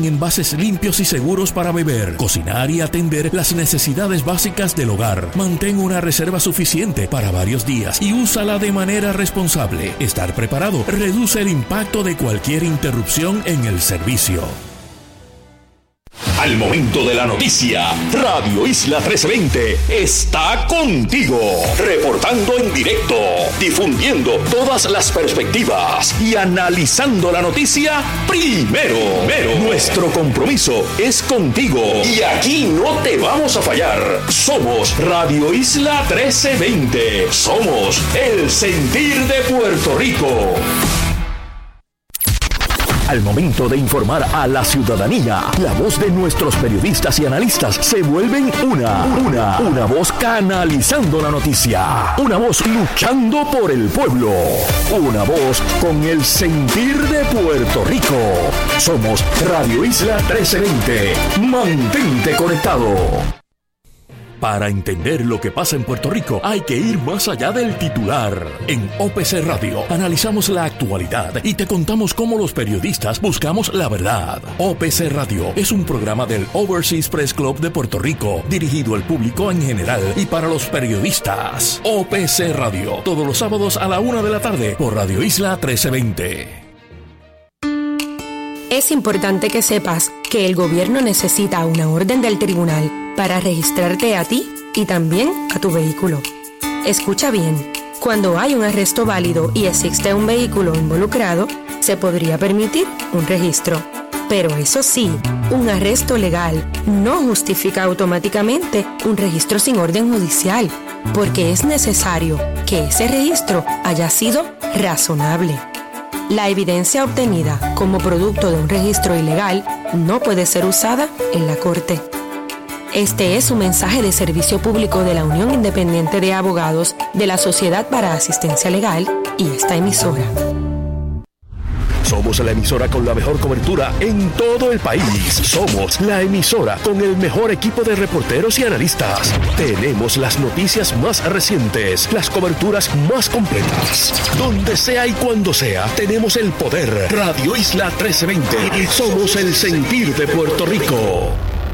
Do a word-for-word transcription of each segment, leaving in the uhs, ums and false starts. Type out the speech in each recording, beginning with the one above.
en envases limpios y seguros para beber, cocinar y atender las necesidades básicas del hogar. Mantén una reserva suficiente para varios días y úsala de manera responsable. Estar preparado reduce el impacto de cualquier interrupción en el servicio. Al momento de la noticia, Radio Isla trece veinte está contigo, reportando en directo, difundiendo todas las perspectivas y analizando la noticia primero. primero. Nuestro compromiso es contigo y aquí no te vamos a fallar. Somos Radio Isla trece veinte. Somos el sentir de Puerto Rico. Al momento de informar a la ciudadanía, la voz de nuestros periodistas y analistas se vuelven una, una, una voz canalizando la noticia, una voz luchando por el pueblo, una voz con el sentir de Puerto Rico. Somos Radio Isla trece veinte. Mantente conectado. Para entender lo que pasa en Puerto Rico, hay que ir más allá del titular. En O P C Radio analizamos la actualidad y te contamos cómo los periodistas buscamos la verdad. O P C Radio es un programa del Overseas Press Club de Puerto Rico, dirigido al público en general y para los periodistas. O P C Radio, todos los sábados a la una de la tarde por Radio Isla trece veinte. Es importante que sepas que el gobierno necesita una orden del tribunal para registrarte a ti y también a tu vehículo. Escucha bien, cuando hay un arresto válido y existe un vehículo involucrado, se podría permitir un registro. Pero eso sí, un arresto legal no justifica automáticamente un registro sin orden judicial, porque es necesario que ese registro haya sido razonable. La evidencia obtenida como producto de un registro ilegal no puede ser usada en la corte. Este es un mensaje de servicio público de la Unión Independiente de Abogados de la Sociedad para Asistencia Legal y esta emisora. Somos la emisora con la mejor cobertura en todo el país. Somos la emisora con el mejor equipo de reporteros y analistas. Tenemos las noticias más recientes, las coberturas más completas. Donde sea y cuando sea, tenemos el poder. Radio Isla trece veinte. Somos el sentir de Puerto Rico.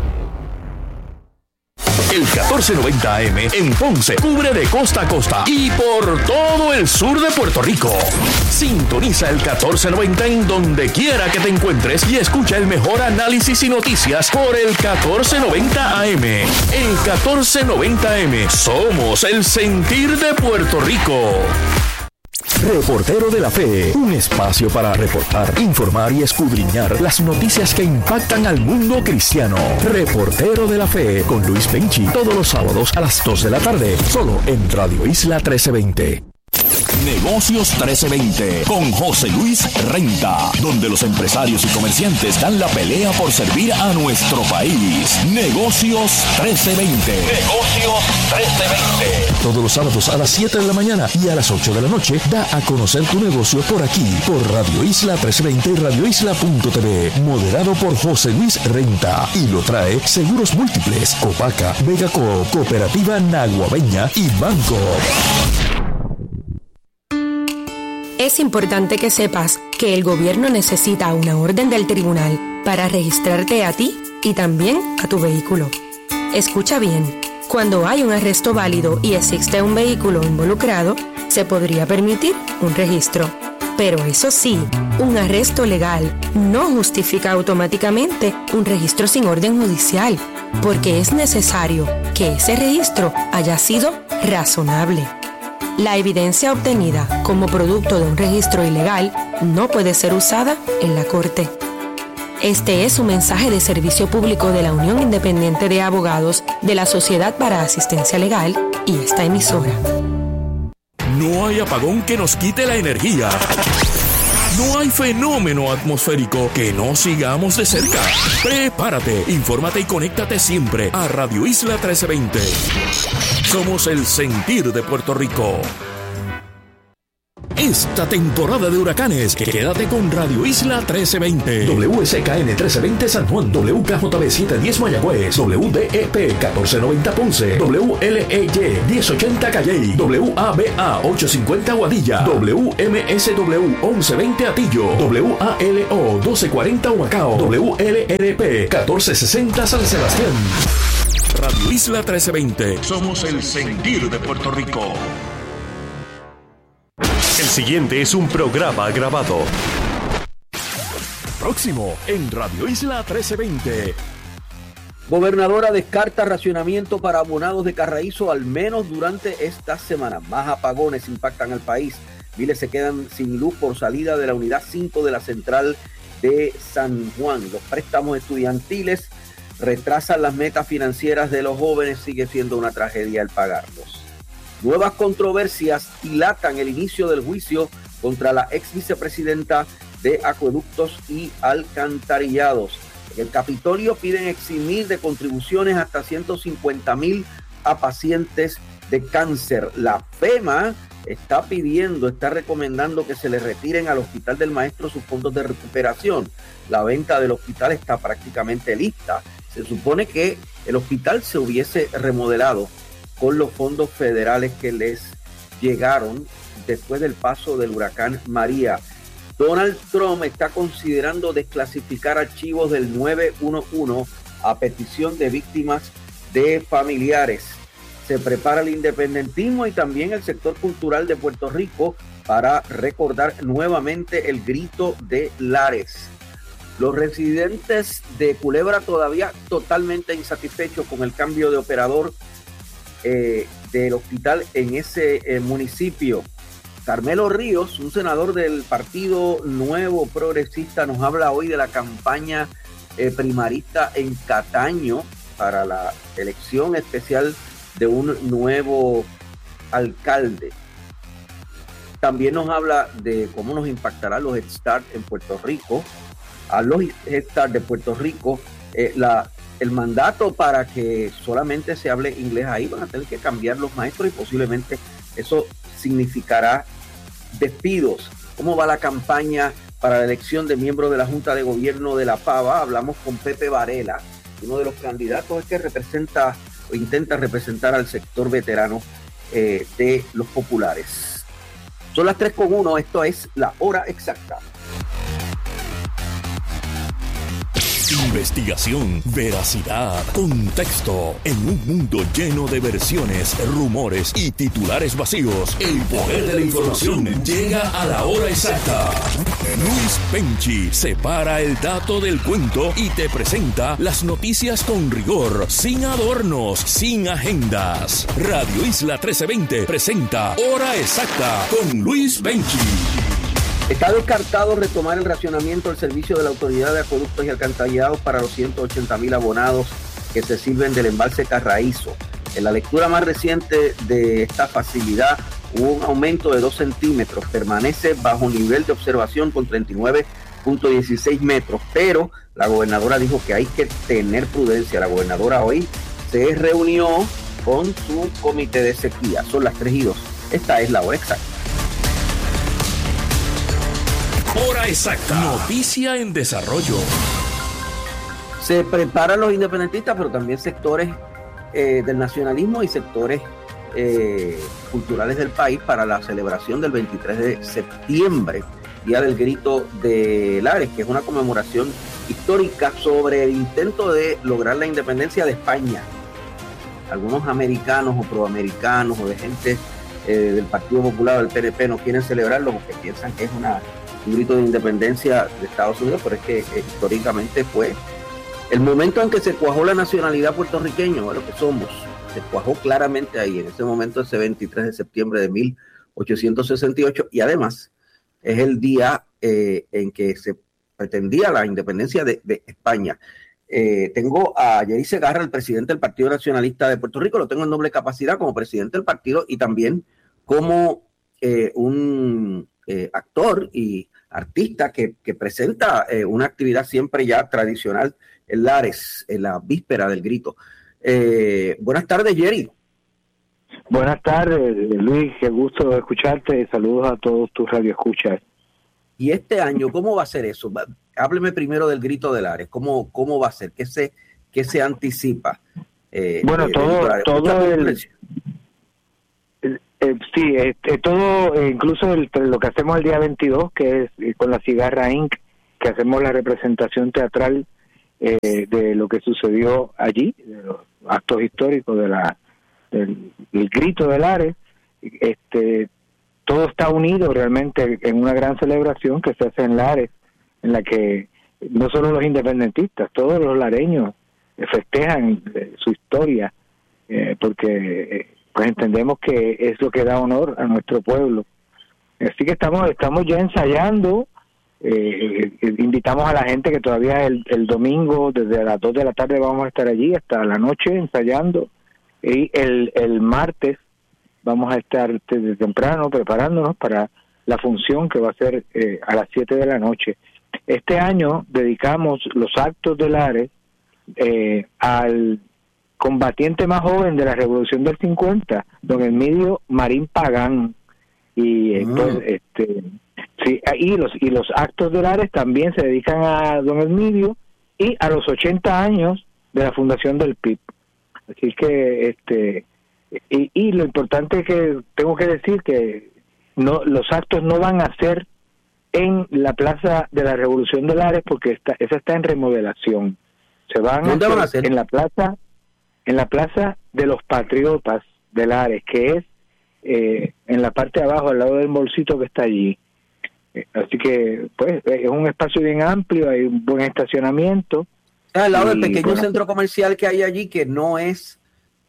El catorce noventa A M en Ponce cubre de costa a costa y por todo el sur de Puerto Rico. Sintoniza el catorce noventa en donde quiera que te encuentres y escucha el mejor análisis y noticias por el catorce noventa A M. El catorce noventa A M. Somos el sentir de Puerto Rico. Reportero de la Fe, un espacio para reportar, informar y escudriñar las noticias que impactan al mundo cristiano. Reportero de la Fe con Luis Penchi, todos los sábados a las dos de la tarde, solo en Radio Isla trece veinte. Negocios trece veinte con José Luis Renta, donde los empresarios y comerciantes dan la pelea por servir a nuestro país. Negocios trece veinte. Negocios trece veinte. Todos los sábados a las siete de la mañana y a las ocho de la noche, da a conocer tu negocio por aquí, por Radio Isla trece veinte y radio isla punto t v. Moderado por José Luis Renta. Y lo trae Seguros Múltiples, Copaca, Vega Coop, Cooperativa Naguabeña y Banco. Es importante que sepas que el gobierno necesita una orden del tribunal para registrarte a ti y también a tu vehículo. Escucha bien, cuando hay un arresto válido y existe un vehículo involucrado, se podría permitir un registro. Pero eso sí, un arresto legal no justifica automáticamente un registro sin orden judicial, porque es necesario que ese registro haya sido razonable. La evidencia obtenida como producto de un registro ilegal no puede ser usada en la corte. Este es un mensaje de servicio público de la Unión Independiente de Abogados de la Sociedad para Asistencia Legal y esta emisora. No hay apagón que nos quite la energía. No hay fenómeno atmosférico que no sigamos de cerca. Prepárate, infórmate y conéctate siempre a Radio Isla trece veinte. Somos el sentir de Puerto Rico. esta temporada de huracanes. Quédate con Radio Isla trece veinte. W S K N trece veinte San Juan, W K J B setecientos diez Mayagüez, W D E P catorce noventa Ponce, W L E Y diez ochenta Calley, W A B A ochocientos cincuenta Guadilla, W M S W once veinte Atillo, W A L O doce cuarenta Humacao, W L R P catorce sesenta San Sebastián. Radio Isla trece veinte. Somos el sentir de Puerto Rico. El siguiente es un programa grabado. Próximo en Radio Isla trece veinte. Gobernadora descarta racionamiento para abonados de Carraízo al menos durante esta semana. Más apagones impactan al país. Miles se quedan sin luz por salida de la unidad cinco de la central de San Juan. Los préstamos estudiantiles retrasan las metas financieras de los jóvenes. Sigue siendo una tragedia el pagarlos. Nuevas controversias dilatan el inicio del juicio contra la ex vicepresidenta de Acueductos y Alcantarillados. En el Capitolio piden eximir de contribuciones hasta ciento cincuenta mil a pacientes de cáncer. La FEMA está pidiendo, está recomendando que se le retiren al Hospital del Maestro sus fondos de recuperación. La venta del hospital está prácticamente lista. Se supone que el hospital se hubiese remodelado con los fondos federales que les llegaron después del paso del huracán María. Donald Trump está considerando desclasificar archivos del nueve uno uno a petición de víctimas de familiares. Se prepara el independentismo y también el sector cultural de Puerto Rico para recordar nuevamente el grito de Lares. Los residentes de Culebra todavía totalmente insatisfechos con el cambio de operador eh, del hospital en ese eh, municipio. Carmelo Ríos, un senador del Partido Nuevo Progresista, nos habla hoy de la campaña eh, primarista en Cataño para la elección especial de un nuevo alcalde. También nos habla de cómo nos impactará los Head Start en Puerto Rico. A los Head Start de Puerto Rico, eh, la, el mandato para que solamente se hable inglés ahí, van a tener que cambiar los maestros y posiblemente eso significará despidos. ¿Cómo va la campaña para la elección de miembros de la Junta de Gobierno de la Pava? Hablamos con Pepe Varela, uno de los candidatos que representa o intenta representar al sector veterano eh, de los populares. Son las tres con uno, esto es La Hora Exacta. Investigación, veracidad, contexto. En un mundo lleno de versiones, rumores y titulares vacíos, el poder de la información llega a la hora exacta. Luis Penchi separa el dato del cuento y te presenta las noticias con rigor, sin adornos, sin agendas. Radio Isla trece veinte presenta Hora Exacta con Luis Penchi. Está descartado retomar el racionamiento del servicio de la Autoridad de Acueductos y Alcantarillados para los ciento ochenta mil abonados que se sirven del embalse Carraízo. En la lectura más reciente de esta facilidad hubo un aumento de dos centímetros, permanece bajo nivel de observación con treinta y nueve punto dieciséis metros, pero la gobernadora dijo que hay que tener prudencia. La gobernadora hoy se reunió con su comité de sequía. Son las tres y dos. Esta es la hora exacta. Hora exacta. Noticia en desarrollo. Se preparan los independentistas, pero también sectores eh, del nacionalismo y sectores eh, culturales del país para la celebración del veintitrés de septiembre, Día del Grito de Lares, que es una conmemoración histórica sobre el intento de lograr la independencia de España. Algunos americanos o proamericanos o de gente eh, del Partido Popular o del P N P no quieren celebrarlo porque piensan que es una un grito de independencia de Estados Unidos, pero es que eh, históricamente fue el momento en que se cuajó la nacionalidad puertorriqueña, lo que somos, se cuajó claramente ahí, en ese momento, ese veintitrés de septiembre de mil ochocientos sesenta y ocho, y además es el día eh, en que se pretendía la independencia de, de España. Eh, tengo a Jerry Segarra, el presidente del Partido Nacionalista de Puerto Rico, lo tengo en doble capacidad como presidente del partido y también como eh, un eh, actor y artista que, que presenta eh, una actividad siempre ya tradicional en Lares, en la víspera del grito. Eh, buenas tardes, Jerry. Buenas tardes, Luis, qué gusto escucharte. Saludos a todos tus radioescuchas. Y este año, ¿cómo va a ser eso? Hábleme primero del Grito del Ares. ¿Cómo, cómo va a ser? ¿Qué se, qué se anticipa? Eh, bueno, eh, todo, todo el... Eh, sí, este, todo, eh, incluso el, lo que hacemos el día veintidós, que es eh, con la Cigarra incorporated, que hacemos la representación teatral eh, de lo que sucedió allí, de los actos históricos de la del, del Grito del Ares. Este, todo está unido realmente en una gran celebración que se hace en Lares, en la que no solo los independentistas, todos los lareños festejan eh, su historia, eh, porque eh, pues entendemos que es lo que da honor a nuestro pueblo. Así que estamos estamos ya ensayando, eh, eh, invitamos a la gente que todavía el, el domingo desde las dos de la tarde vamos a estar allí hasta la noche ensayando, y el, el martes vamos a estar desde temprano preparándonos para la función que va a ser eh, a las siete de la noche. Este año dedicamos los actos de Lares eh, al combatiente más joven de la Revolución del cincuenta, don Emilio Marín Pagán, y eh, pues, este sí, y los y los actos de Lares también se dedican a don Emilio y a los ochenta años de la fundación del P I B. Así que este y, y lo importante que tengo que decir que no los actos no van a ser en la Plaza de la Revolución de Lares, porque está, esa está en remodelación. Se van a hacer, van a hacer en la plaza en la Plaza de los Patriotas de Lares, que es eh, en la parte de abajo, al lado del bolsito que está allí. Eh, así que, pues, es un espacio bien amplio, hay un buen estacionamiento. Al lado del pequeño bueno, centro comercial que hay allí, que no es,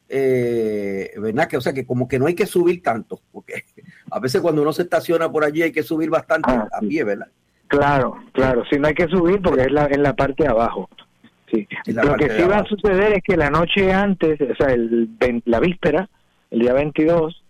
eh, ¿verdad? Que, o sea, que como que no hay que subir tanto, porque a veces cuando uno se estaciona por allí hay que subir bastante ah, a pie, ¿verdad? Claro, claro, sí, no hay que subir porque es la, en la parte de abajo. Sí. Lo que sí va a suceder es que la noche antes, o sea, el, la víspera, el día veintidós,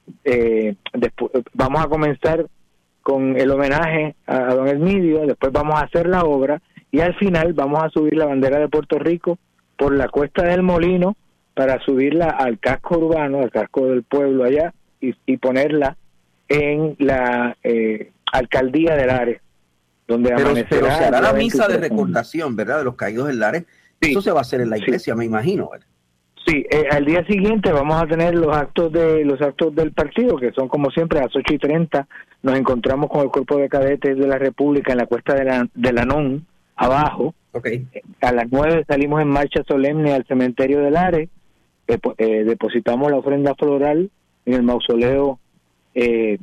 eh, después, vamos a comenzar con el homenaje a, a don Emilio, después vamos a hacer la obra y al final vamos a subir la bandera de Puerto Rico por la Cuesta del Molino para subirla al casco urbano, al casco del pueblo allá, y, y ponerla en la eh, alcaldía de Lares, donde pero, pero se hará la misa de recordación, ¿verdad?, de los caídos en Lares. Sí, eso se va a hacer en la iglesia, sí, me imagino, ¿verdad? Sí, eh, al día siguiente vamos a tener los actos de los actos del partido, que son como siempre a las ocho y treinta. Nos encontramos con el Cuerpo de Cadetes de la República en la Cuesta de la, de Lanón, abajo. Okay. A las nueve salimos en marcha solemne al cementerio de Lares, eh, eh, depositamos la ofrenda floral en el mausoleo eh,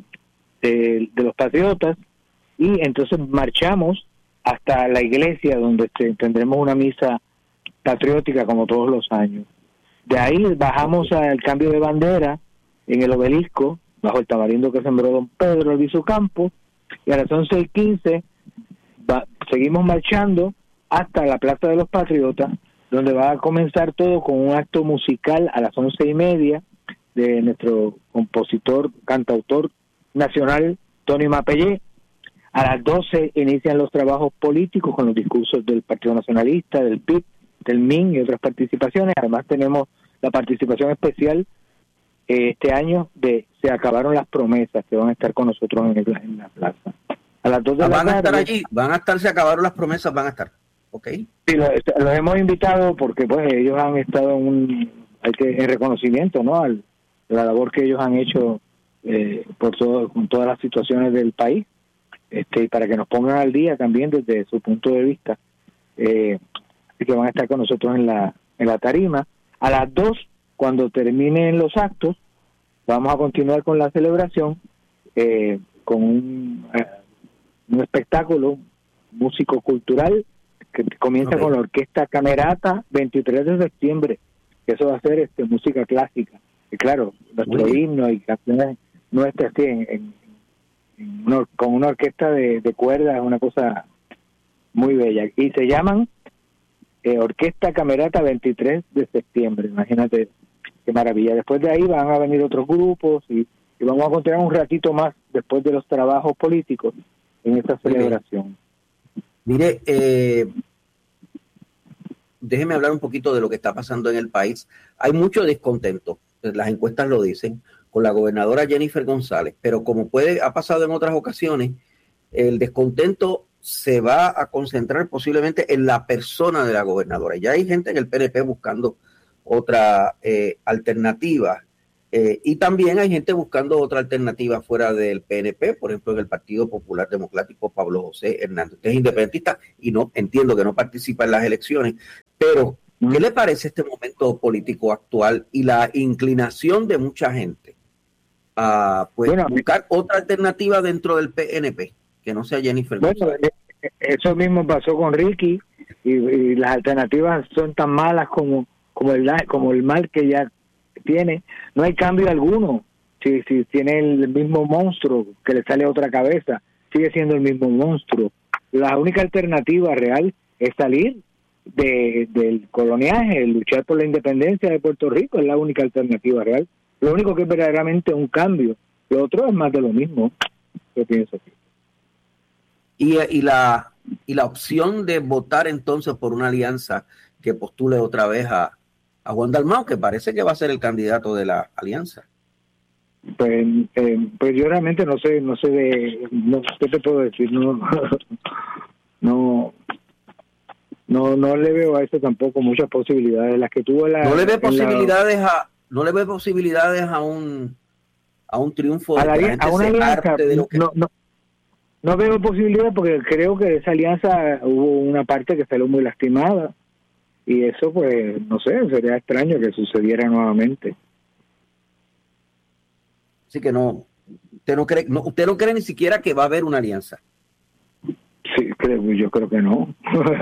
de, de los Patriotas, y entonces marchamos hasta la iglesia, donde este, tendremos una misa patriótica como todos los años. De ahí bajamos al cambio de bandera en el obelisco, bajo el tamarindo que sembró don Pedro Albizu Campos, y a las once y quince va, seguimos marchando hasta la Plaza de los Patriotas, donde va a comenzar todo con un acto musical a las once y media de nuestro compositor, cantautor nacional, Tony Mapellé. A las doce inician los trabajos políticos con los discursos del Partido Nacionalista, del P I B, del M I N y otras participaciones. Además tenemos la participación especial eh, este año de Se Acabaron las Promesas, que van a estar con nosotros en, el, en la plaza. A las dos de la van tarde, a estar allí, van a estar, Se Acabaron las Promesas, van a estar, ¿ok? Sí, los, los hemos invitado porque pues ellos han estado en un hay que en reconocimiento, ¿no?, al la labor que ellos han hecho eh, por todo, con todas las situaciones del país, este, para que nos pongan al día también desde su punto de vista. Eh, así que van a estar con nosotros en la en la tarima. A las dos, cuando terminen los actos, vamos a continuar con la celebración eh, con un, eh, un espectáculo músico cultural que comienza okay. con la Orquesta Camerata, veintitrés de septiembre, que eso va a ser este, música clásica. Y claro, nuestro himno y canciones nuestras, sí, en, en, en una, con una orquesta de, de cuerdas, es una cosa muy bella. Y se llaman eh, Orquesta Camerata veintitrés de septiembre, imagínate qué maravilla. Después de ahí van a venir otros grupos y, y vamos a continuar un ratito más después de los trabajos políticos en esta celebración. Mire, eh, déjeme hablar un poquito de lo que está pasando en el país. Hay mucho descontento las encuestas lo dicen, con la gobernadora Jennifer González, pero como puede ha pasado en otras ocasiones, el descontento se va a concentrar posiblemente en la persona de la gobernadora. Ya hay gente en el P N P buscando otra eh, alternativa eh, y también hay gente buscando otra alternativa fuera del P N P, por ejemplo en el Partido Popular Democrático, Pablo José Hernández, que es independentista y no entiendo que no participa en las elecciones, pero ¿qué le parece este momento político actual y la inclinación de mucha gente a pues, bueno, buscar otra alternativa dentro del P N P, que no sea Jennifer González? Bueno, eso mismo pasó con Ricky y, y las alternativas son tan malas como como el como el mal que ya tiene. No hay cambio alguno. Si, si tiene el mismo monstruo que le sale a otra cabeza, sigue siendo el mismo monstruo. La única alternativa real es salir de del coloniaje, luchar por la independencia de Puerto Rico, es la única alternativa real. Lo único que es verdaderamente un cambio. Lo otro es más de lo mismo. Yo pienso así. Y, y la y la opción de votar entonces por una alianza que postule otra vez a, a Juan Dalmau, que parece que va a ser el candidato de la alianza. Pues, eh, pues yo realmente no sé, no sé de, no, ¿qué te puedo decir? No, no, no, no le veo a eso tampoco muchas posibilidades. Las que tuvo la, no le ve posibilidades la, a, no le ve posibilidades a un a un triunfo a, la, de a una alianza. De lo que... No, no. No veo posibilidad porque creo que de esa alianza hubo una parte que salió muy lastimada y eso pues no sé, sería extraño que sucediera nuevamente. Así que no, usted no cree, no, usted no cree ni siquiera que va a haber una alianza. Sí, creo, yo creo que no.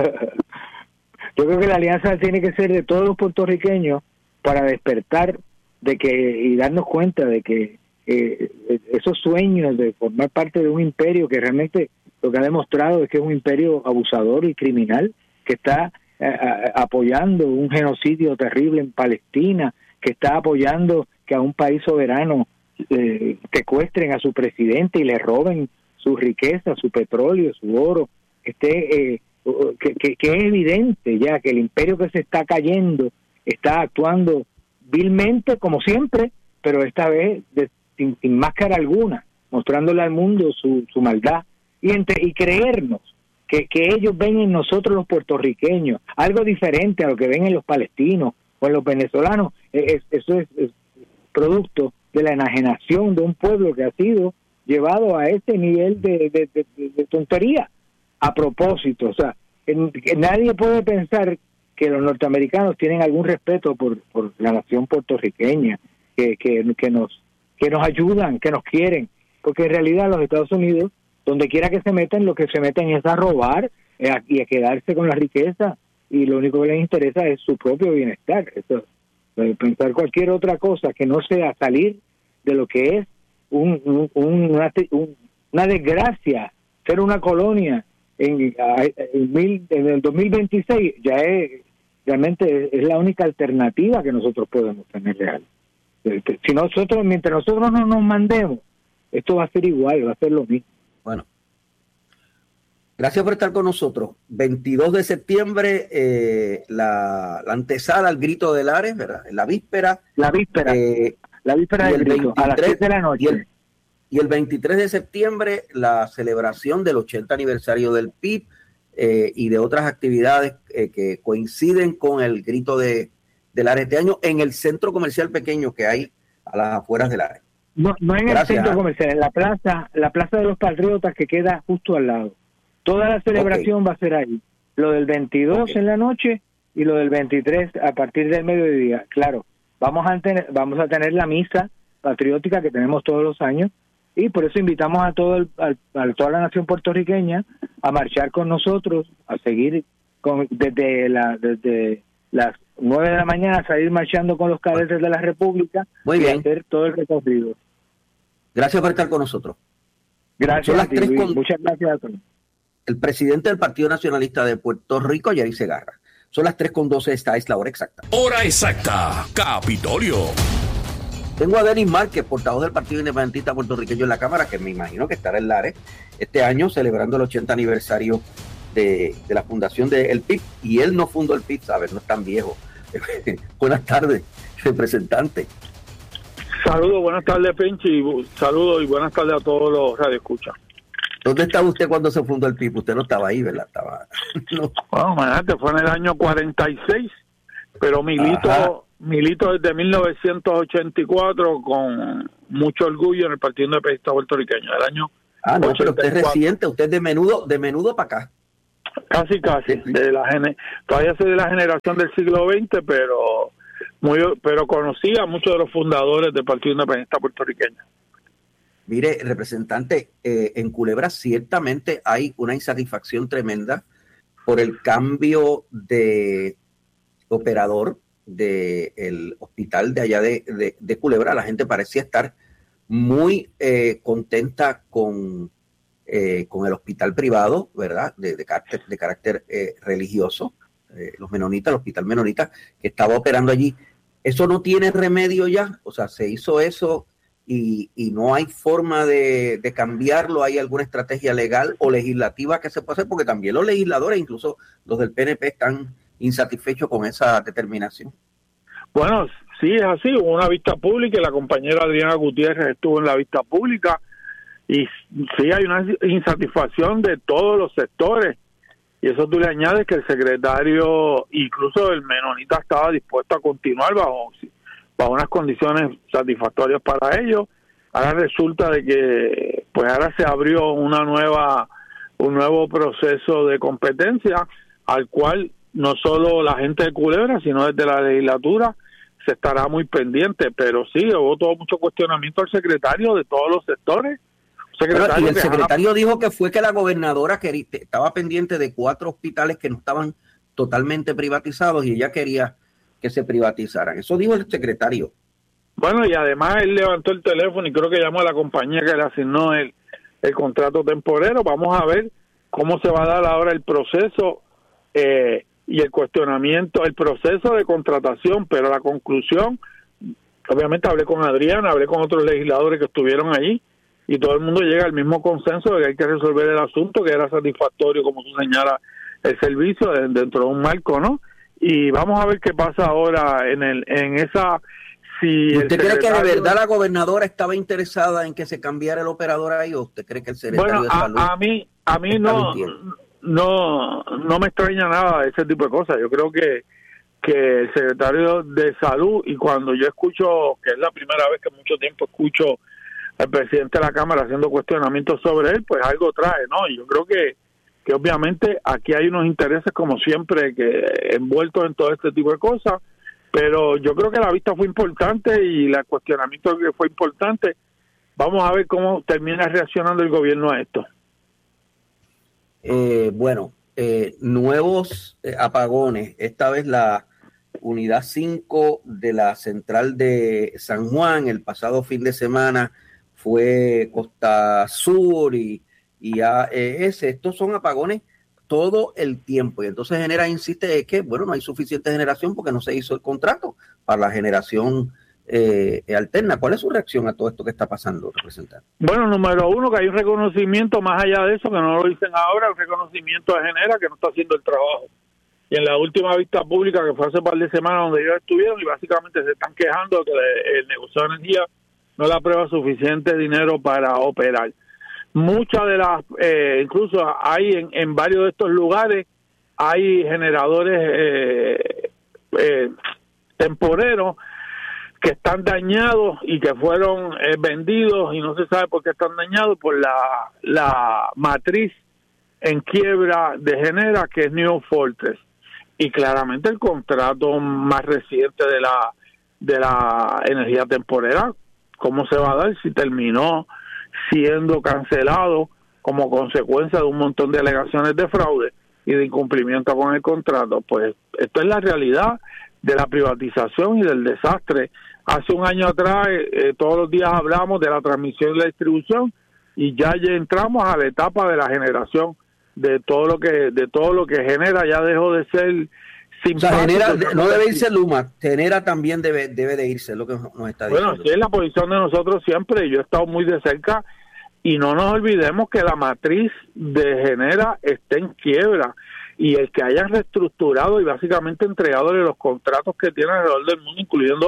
Yo creo que la alianza tiene que ser de todos los puertorriqueños para despertar de que y darnos cuenta de que Eh, esos sueños de formar parte de un imperio que realmente lo que ha demostrado es que es un imperio abusador y criminal que está eh, apoyando un genocidio terrible en Palestina, que está apoyando que a un país soberano eh, secuestren a su presidente y le roben su riqueza, su petróleo, su oro, esté, eh, que, que, que es evidente ya que el imperio que se está cayendo está actuando vilmente como siempre, pero esta vez de Sin, sin máscara alguna, mostrándole al mundo su, su maldad y, entre, y creernos que, que ellos ven en nosotros los puertorriqueños algo diferente a lo que ven en los palestinos o en los venezolanos. Es, eso es, es producto de la enajenación de un pueblo que ha sido llevado a ese nivel de, de, de, de tontería a propósito. O sea, en, que nadie puede pensar que los norteamericanos tienen algún respeto por, por la nación puertorriqueña, que, que, que nos que nos ayudan, que nos quieren, porque en realidad los Estados Unidos, donde quiera que se meten, lo que se meten es a robar eh, y a quedarse con la riqueza, y lo único que les interesa es su propio bienestar. Eso, eh, pensar cualquier otra cosa que no sea salir de lo que es un, un, un, una, un, una desgracia, ser una colonia en, en, mil, en el dos mil veintiséis, ya es realmente es la única alternativa que nosotros podemos tener real. Si nosotros, mientras nosotros no nos mandemos, esto va a ser igual, va a ser lo mismo. Bueno, gracias por estar con nosotros. veintidós de septiembre, eh, la, la antesala al grito de Lares, ¿verdad? La víspera. La víspera. Eh, la víspera del grito, a las siete de la noche. Y el, y el veintitrés de septiembre, la celebración del ochenta aniversario del P I B eh, y de otras actividades eh, que coinciden con el grito de del Lares este año en el centro comercial pequeño que hay a las afueras del Lares. No, no en Gracias. El centro comercial, en la plaza, la plaza de los Patriotas que queda justo al lado. Toda la celebración okay. va a ser ahí. Lo del veintidós okay. en la noche y lo del veintitrés a partir del mediodía. Claro, vamos a tener, vamos a tener la misa patriótica que tenemos todos los años y por eso invitamos a todo el, a, a toda la nación puertorriqueña a marchar con nosotros, a seguir con desde la desde las nueve de la mañana, salir marchando con los cadetes de la República. Muy y bien. Hacer todo el recorrido. Gracias por estar con nosotros. Gracias. Son las ti, tres Luis. con... Muchas gracias a todos. El presidente del Partido Nacionalista de Puerto Rico, Yari Segarra. Son las tres con doce, esta es la hora exacta. Hora exacta, Capitolio. Tengo a Denis Márquez, portavoz del Partido Independentista Puertorriqueño en la Cámara, que me imagino que estará en Lares este año celebrando el ochenta aniversario De, de la fundación del P I B, y él no fundó el P I B, ¿sabes? No es tan viejo. Buenas tardes, representante. Saludos, buenas tardes, Penchi. Saludos y buenas tardes a todos los radioescuchas. ¿Dónde estaba usted cuando se fundó el P I B? Usted no estaba ahí, ¿verdad? Estaba... no. Bueno, imagínate, fue en el año cuarenta y seis, pero milito, Ajá. milito desde mil novecientos ochenta y cuatro con mucho orgullo en el Partido Independentista Puertorriqueño. El año Ah, no, pero usted es ochenta y cuatro. reciente, usted es de menudo, de menudo para acá. Casi, casi. De la gene, todavía soy de la generación del siglo veinte, pero muy, pero conocí a muchos de los fundadores del Partido Independentista Puertorriqueño. Mire, representante, eh, en Culebra ciertamente hay una insatisfacción tremenda por el cambio de operador del hospital de allá de, de, de Culebra. La gente parecía estar muy eh, contenta con, eh, con el hospital privado, ¿verdad? De, de carácter, de carácter eh, religioso, eh, los menonitas, el hospital menonita que estaba operando allí. ¿Eso no tiene remedio ya? O sea, se hizo eso... Y, y no hay forma de, de cambiarlo. ¿Hay alguna estrategia legal o legislativa que se pueda hacer? Porque también los legisladores, incluso los del P N P, están insatisfechos con esa determinación. Bueno, sí, es así. Hubo una vista pública y la compañera Adriana Gutiérrez estuvo en la vista pública y sí hay una insatisfacción de todos los sectores. Y eso tú le añades que el secretario, incluso el menonita, estaba dispuesto a continuar bajo... bajo unas condiciones satisfactorias para ellos. Ahora resulta de que pues ahora se abrió una nueva un nuevo proceso de competencia al cual no solo la gente de Culebra, sino desde la legislatura se estará muy pendiente, pero sí, hubo todo mucho cuestionamiento al secretario de todos los sectores. Secretario Pero, y el secretario era... dijo que fue que la gobernadora quería, estaba pendiente de cuatro hospitales que no estaban totalmente privatizados y ella quería que se privatizaran. Eso dijo el secretario. Bueno, y además él levantó el teléfono y creo que llamó a la compañía que le asignó el, el contrato temporero. Vamos a ver cómo se va a dar ahora el proceso eh, y el cuestionamiento, el proceso de contratación, pero la conclusión, obviamente hablé con Adriana, hablé con otros legisladores que estuvieron allí y todo el mundo llega al mismo consenso de que hay que resolver el asunto, que era satisfactorio, como tú señalas, el servicio dentro de un marco, ¿no? Y vamos a ver qué pasa ahora en el en esa... Si ¿Usted cree secretario... que de verdad la gobernadora estaba interesada en que se cambiara el operador ahí o usted cree que el secretario bueno, de a, salud? a mí, a mí no, no, no me extraña nada ese tipo de cosas. Yo creo que, que el secretario de salud, y cuando yo escucho, que es la primera vez que en mucho tiempo escucho al presidente de la Cámara haciendo cuestionamientos sobre él, pues algo trae, ¿no? Y yo creo que que obviamente aquí hay unos intereses como siempre que envueltos en todo este tipo de cosas, pero yo creo que la vista fue importante y el cuestionamiento que fue importante. Vamos a ver cómo termina reaccionando el gobierno a esto. Eh, bueno, eh, nuevos eh, apagones, esta vez la unidad cinco de la central de San Juan, el pasado fin de semana fue Costa Sur y Y A E S, estos son apagones todo el tiempo. Y entonces Genera insiste que, bueno, no hay suficiente generación porque no se hizo el contrato para la generación eh, alterna. ¿Cuál es su reacción a todo esto que está pasando, representante? Bueno, número uno, que hay un reconocimiento más allá de eso, que no lo dicen ahora, el reconocimiento de Genera, que no está haciendo el trabajo. Y en la última vista pública, que fue hace un par de semanas, donde ellos estuvieron, y básicamente se están quejando de que el negocio de energía no le aprueba suficiente dinero para operar. Muchas de las, eh, incluso hay en, en varios de estos lugares, hay generadores eh, eh, temporeros que están dañados y que fueron eh, vendidos y no se sabe por qué están dañados por la, la matriz en quiebra de Genera, que es New Fortress. Y claramente el contrato más reciente de la, de la energía temporera, ¿cómo se va a dar si terminó siendo cancelado como consecuencia de un montón de alegaciones de fraude y de incumplimiento con el contrato? Pues esto es la realidad de la privatización y del desastre. Hace un año atrás, eh, todos los días hablamos de la transmisión y la distribución y ya, ya entramos a la etapa de la generación de todo lo que de todo lo que Genera. Ya dejó de ser O sea, Genera, no debe irse Luma, Genera también debe debe de irse, es lo que nos está diciendo. Bueno, sí, es la posición de nosotros siempre. Yo he estado muy de cerca y no nos olvidemos que la matriz de Genera está en quiebra y el que hayan reestructurado y básicamente entregado los contratos que tienen alrededor del mundo, incluyendo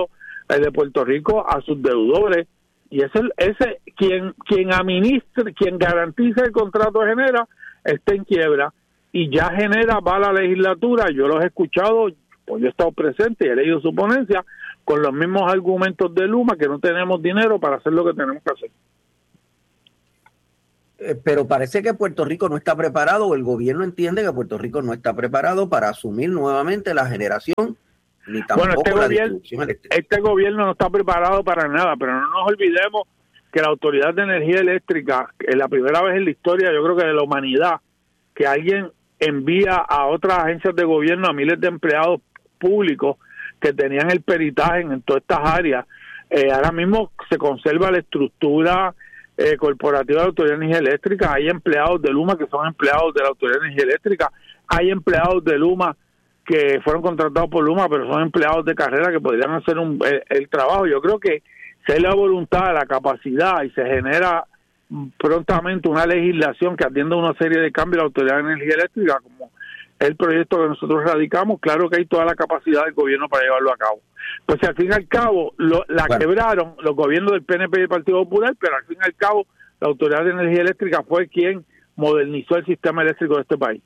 el de Puerto Rico a sus deudores, y ese ese quien quien administra, quien garantiza el contrato de Genera está en quiebra, y ya Genera va a la legislatura. Yo los he escuchado, pues yo he estado presente y he leído su ponencia con los mismos argumentos de Luma, que no tenemos dinero para hacer lo que tenemos que hacer. Eh, pero parece que Puerto Rico no está preparado, o el gobierno entiende que Puerto Rico no está preparado para asumir nuevamente la generación, ni tampoco bueno, este la gobierno, distribución eléctrica. Este gobierno no está preparado para nada, pero no nos olvidemos que la Autoridad de Energía Eléctrica, es la primera vez en la historia, yo creo que de la humanidad, que alguien envía a otras agencias de gobierno a miles de empleados públicos que tenían el peritaje en, en todas estas áreas. Eh, ahora mismo se conserva la estructura eh, corporativa de la Autoridad de Energía Eléctrica. Hay empleados de Luma que son empleados de la Autoridad de Energía Eléctrica. Hay empleados de Luma que fueron contratados por Luma, pero son empleados de carrera que podrían hacer un, el, el trabajo. Yo creo que si hay la voluntad, la capacidad, y se genera prontamente una legislación que atienda una serie de cambios a la Autoridad de Energía Eléctrica, como el proyecto que nosotros radicamos, claro que hay toda la capacidad del gobierno para llevarlo a cabo. Pues al fin y al cabo lo, la bueno. quebraron los gobiernos del P N P y del Partido Popular, pero al fin y al cabo la Autoridad de Energía Eléctrica fue quien modernizó el sistema eléctrico de este país.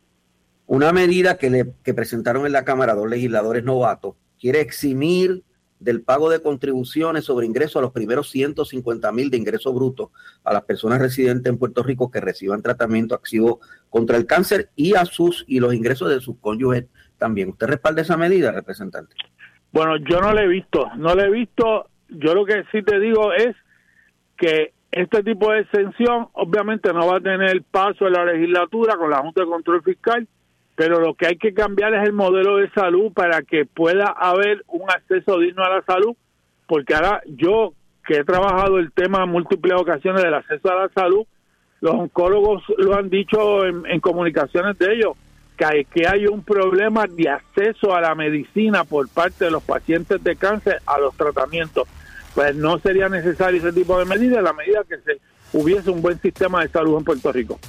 Una medida que, le, que presentaron en la Cámara dos legisladores novatos quiere eximir del pago de contribuciones sobre ingresos a los primeros ciento cincuenta mil de ingresos brutos a las personas residentes en Puerto Rico que reciban tratamiento activo contra el cáncer, y a sus y los ingresos de sus cónyuges también. ¿Usted respalda esa medida, representante? Bueno, yo no la he visto, no la he visto. Yo lo que sí te digo es que este tipo de exención obviamente no va a tener paso en la legislatura con la Junta de Control Fiscal, pero lo que hay que cambiar es el modelo de salud para que pueda haber un acceso digno a la salud, porque ahora yo, que he trabajado el tema en múltiples ocasiones del acceso a la salud, los oncólogos lo han dicho en, en comunicaciones de ellos, que hay, que hay un problema de acceso a la medicina por parte de los pacientes de cáncer a los tratamientos. Pues no sería necesario ese tipo de medidas a la medida que se hubiese un buen sistema de salud en Puerto Rico.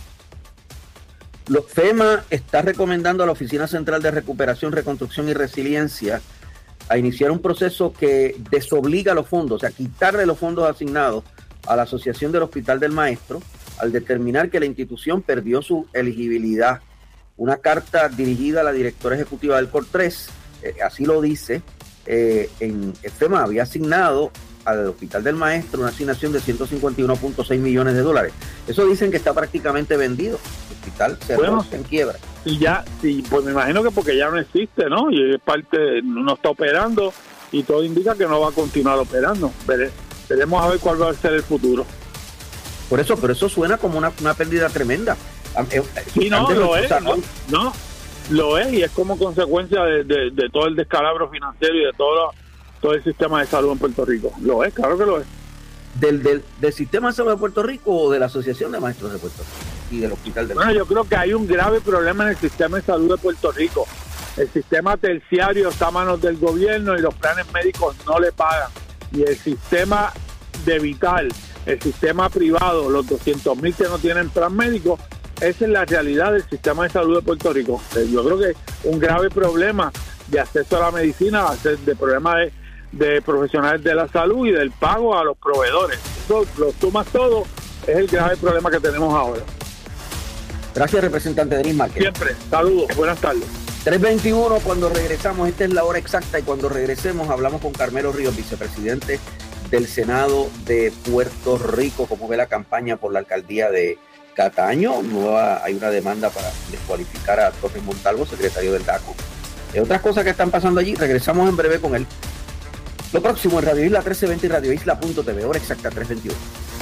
Los FEMA está recomendando a la Oficina Central de Recuperación, Reconstrucción y Resiliencia a iniciar un proceso que desobliga los fondos, o sea, quitarle los fondos asignados a la Asociación del Hospital del Maestro al determinar que la institución perdió su elegibilidad. Una carta dirigida a la directora ejecutiva del COR-tres, eh, así lo dice, eh, en FEMA había asignado al Hospital del Maestro una asignación de ciento cincuenta y uno punto seis millones de dólares. Eso dicen que está prácticamente vendido. El hospital se bueno, en quiebra. Y ya, sí, pues me imagino que porque ya no existe, ¿no? Y es parte, no está operando, y todo indica que no va a continuar operando. Vere, veremos a ver cuál va a ser el futuro. Por eso, pero eso suena como una, una pérdida tremenda. Sí, no, lo es, no, no, lo es, y es como consecuencia de, de, de todo el descalabro financiero y de todo, todo el sistema de salud en Puerto Rico. Lo es, claro que lo es. ¿Del, del, del sistema de salud de Puerto Rico o de la Asociación de Maestros de Puerto Rico y del Hospital del Bueno, yo creo que hay un grave problema en el sistema de salud de Puerto Rico. El sistema terciario está a manos del gobierno y los planes médicos no le pagan. Y el sistema de Vital, el sistema privado, los doscientos mil que no tienen plan médico, esa es la realidad del sistema de salud de Puerto Rico. Yo creo que un grave problema de acceso a la medicina, de problema de, de profesionales de la salud y del pago a los proveedores. Eso lo sumas todo, es el grave problema que tenemos ahora. Gracias, representante Denis Márquez. Siempre, saludos, buenas tardes. tres veintiuno, cuando regresamos, esta es la hora exacta, y cuando regresemos hablamos con Carmelo Ríos, vicepresidente del Senado de Puerto Rico, cómo ve la campaña por la alcaldía de Cataño. Nueva, hay una demanda para descualificar a Torres Montalvo, secretario del D A C O. Y otras cosas que están pasando allí, regresamos en breve con él. Lo próximo en Radio Isla trece veinte y Radio Isla punto t v, hora exacta tres veintiuno.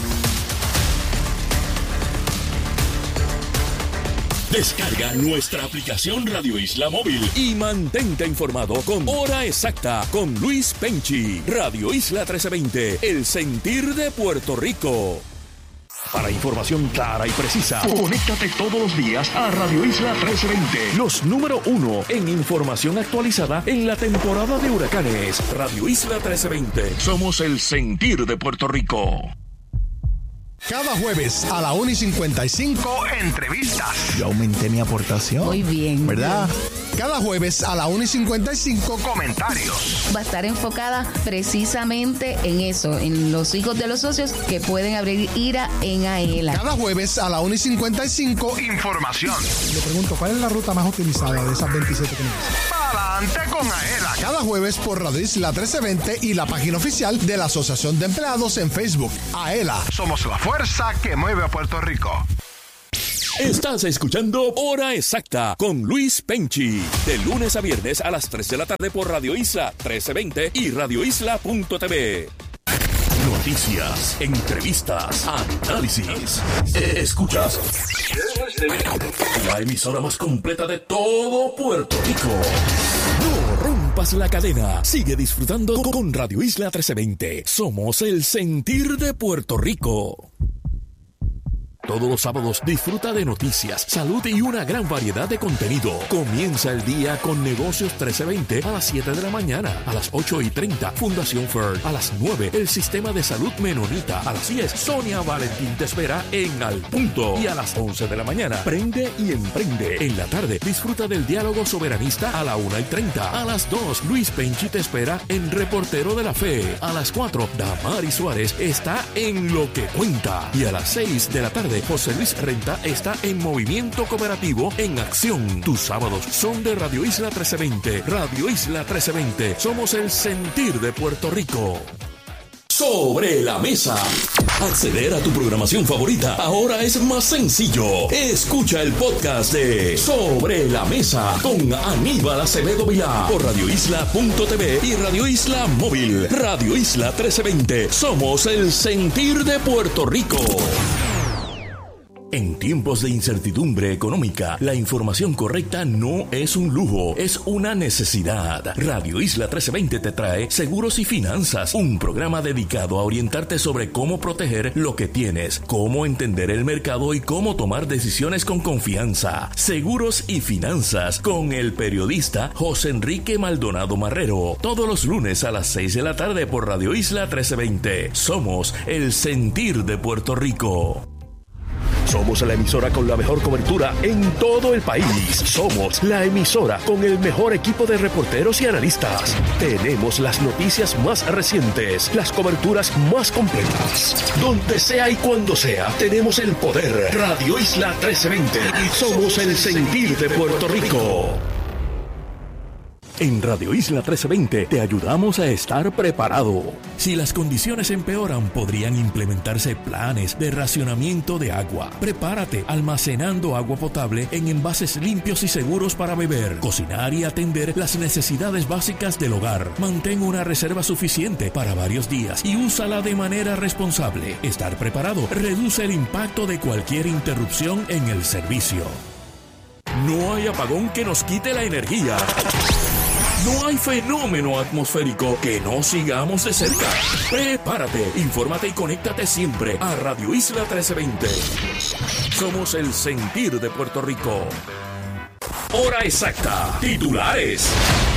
Descarga nuestra aplicación Radio Isla Móvil y mantente informado con Hora Exacta con Luis Penchi. Radio Isla trece veinte, el sentir de Puerto Rico. Para información clara y precisa, conéctate todos los días a Radio Isla trece veinte. Los número uno en información actualizada en la temporada de huracanes. Radio Isla trece veinte. Somos el sentir de Puerto Rico. Cada jueves a la una y cincuenta y cinco, entrevistas. Yo aumenté mi aportación. Muy bien. ¿Verdad? Cada jueves a la una y cincuenta y cinco, comentarios. Va a estar enfocada precisamente en eso, en los hijos de los socios que pueden abrir IRA en AELA. Cada jueves a la una y cincuenta y cinco, información. Le pregunto, ¿cuál es la ruta más optimizada de esas veintisiete que me dicen? Adelante con AELA. Cada jueves por Radio Isla trece veinte y la página oficial de la Asociación de Empleados en Facebook. AELA. Somos la fuerza que mueve a Puerto Rico. Estás escuchando Hora Exacta con Luis Penchi. De lunes a viernes a las tres de la tarde por Radio Isla trece veinte y radio isla punto t v. Noticias, entrevistas, análisis. Escuchas la emisora más completa de todo Puerto Rico. No rompas la cadena. Sigue disfrutando con Radio Isla trece veinte. Somos el sentir de Puerto Rico. Todos los sábados disfruta de noticias, salud y una gran variedad de contenido. Comienza el día con Negocios trece veinte a las siete de la mañana. A las ocho y treinta, Fundación F E R. A las nueve, el Sistema de Salud Menonita. A las diez, Sonia Valentín te espera en Al Punto. Y a las once de la mañana, Prende y Emprende. En la tarde, disfruta del diálogo soberanista a la una y treinta. A las dos, Luis Penchi te espera en Reportero de la Fe. A las cuatro, Damari Suárez está en Lo que Cuenta. Y a las seis de la tarde, José Luis Renta está en Movimiento Cooperativo en Acción. Tus sábados son de Radio Isla trece veinte. Radio Isla trece veinte. Somos el sentir de Puerto Rico. Sobre la mesa. Acceder a tu programación favorita ahora es más sencillo. Escucha el podcast de Sobre la Mesa con Aníbal Acevedo Vilá por radio isla punto t v y Radio Isla Móvil. Radio Isla trece veinte. Somos el sentir de Puerto Rico. En tiempos de incertidumbre económica, la información correcta no es un lujo, es una necesidad. Radio Isla trece veinte te trae Seguros y Finanzas, un programa dedicado a orientarte sobre cómo proteger lo que tienes, cómo entender el mercado y cómo tomar decisiones con confianza. Seguros y Finanzas con el periodista José Enrique Maldonado Marrero, todos los lunes a las seis de la tarde por Radio Isla trece veinte. Somos el sentir de Puerto Rico. Somos la emisora con la mejor cobertura en todo el país. Somos la emisora con el mejor equipo de reporteros y analistas. Tenemos las noticias más recientes, las coberturas más completas. Donde sea y cuando sea, tenemos el poder. Radio Isla trece veinte. Somos el sentir de Puerto Rico. En Radio Isla trece veinte te ayudamos a estar preparado. Si las condiciones empeoran, podrían implementarse planes de racionamiento de agua. Prepárate almacenando agua potable en envases limpios y seguros para beber, cocinar y atender las necesidades básicas del hogar. Mantén una reserva suficiente para varios días y úsala de manera responsable. Estar preparado reduce el impacto de cualquier interrupción en el servicio. No hay apagón que nos quite la energía. No hay fenómeno atmosférico que no sigamos de cerca. Prepárate, infórmate y conéctate siempre a Radio Isla trece veinte. Somos el sentir de Puerto Rico. Hora exacta. Titulares.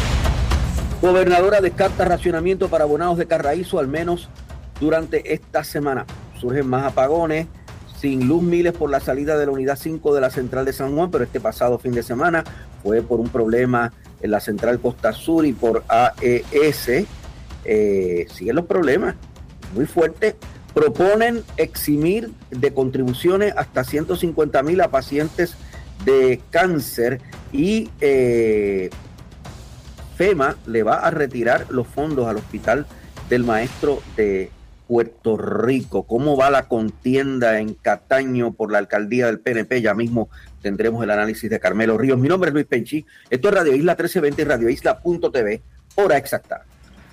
Gobernadora descarta racionamiento para abonados de Carraízo al menos durante esta semana. Surgen más apagones. Sin luz miles por la salida de la unidad cinco de la central de San Juan, pero este pasado fin de semana fue por un problema en la central Costa Sur y por A E S. Eh, siguen los problemas muy fuertes. Proponen eximir de contribuciones hasta ciento cincuenta mil a pacientes de cáncer y eh, FEMA le va a retirar los fondos al Hospital del Maestro de Puerto Rico. ¿Cómo va la contienda en Cataño por la alcaldía del P N P? Ya mismo tendremos el análisis de Carmelo Ríos. Mi nombre es Luis Penchi. Esto es Radio Isla trece veinte y radio isla punto t v. Hora exacta.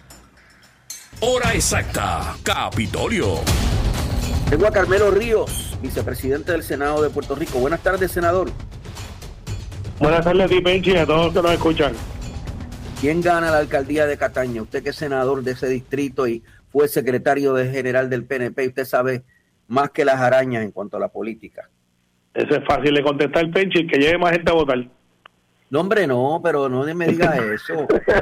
Hora exacta. Capitolio. Tengo a Carmelo Ríos, vicepresidente del Senado de Puerto Rico. Buenas tardes, senador. Buenas tardes, Luis Penchi, a todos los que nos escuchan. ¿Quién gana la alcaldía de Cataño? Usted que es senador de ese distrito y fue secretario de general del P N P, usted sabe más que las arañas en cuanto a la política. Eso es fácil de contestar, Penchi, que lleve más gente a votar. No, hombre, no, pero no me diga eso.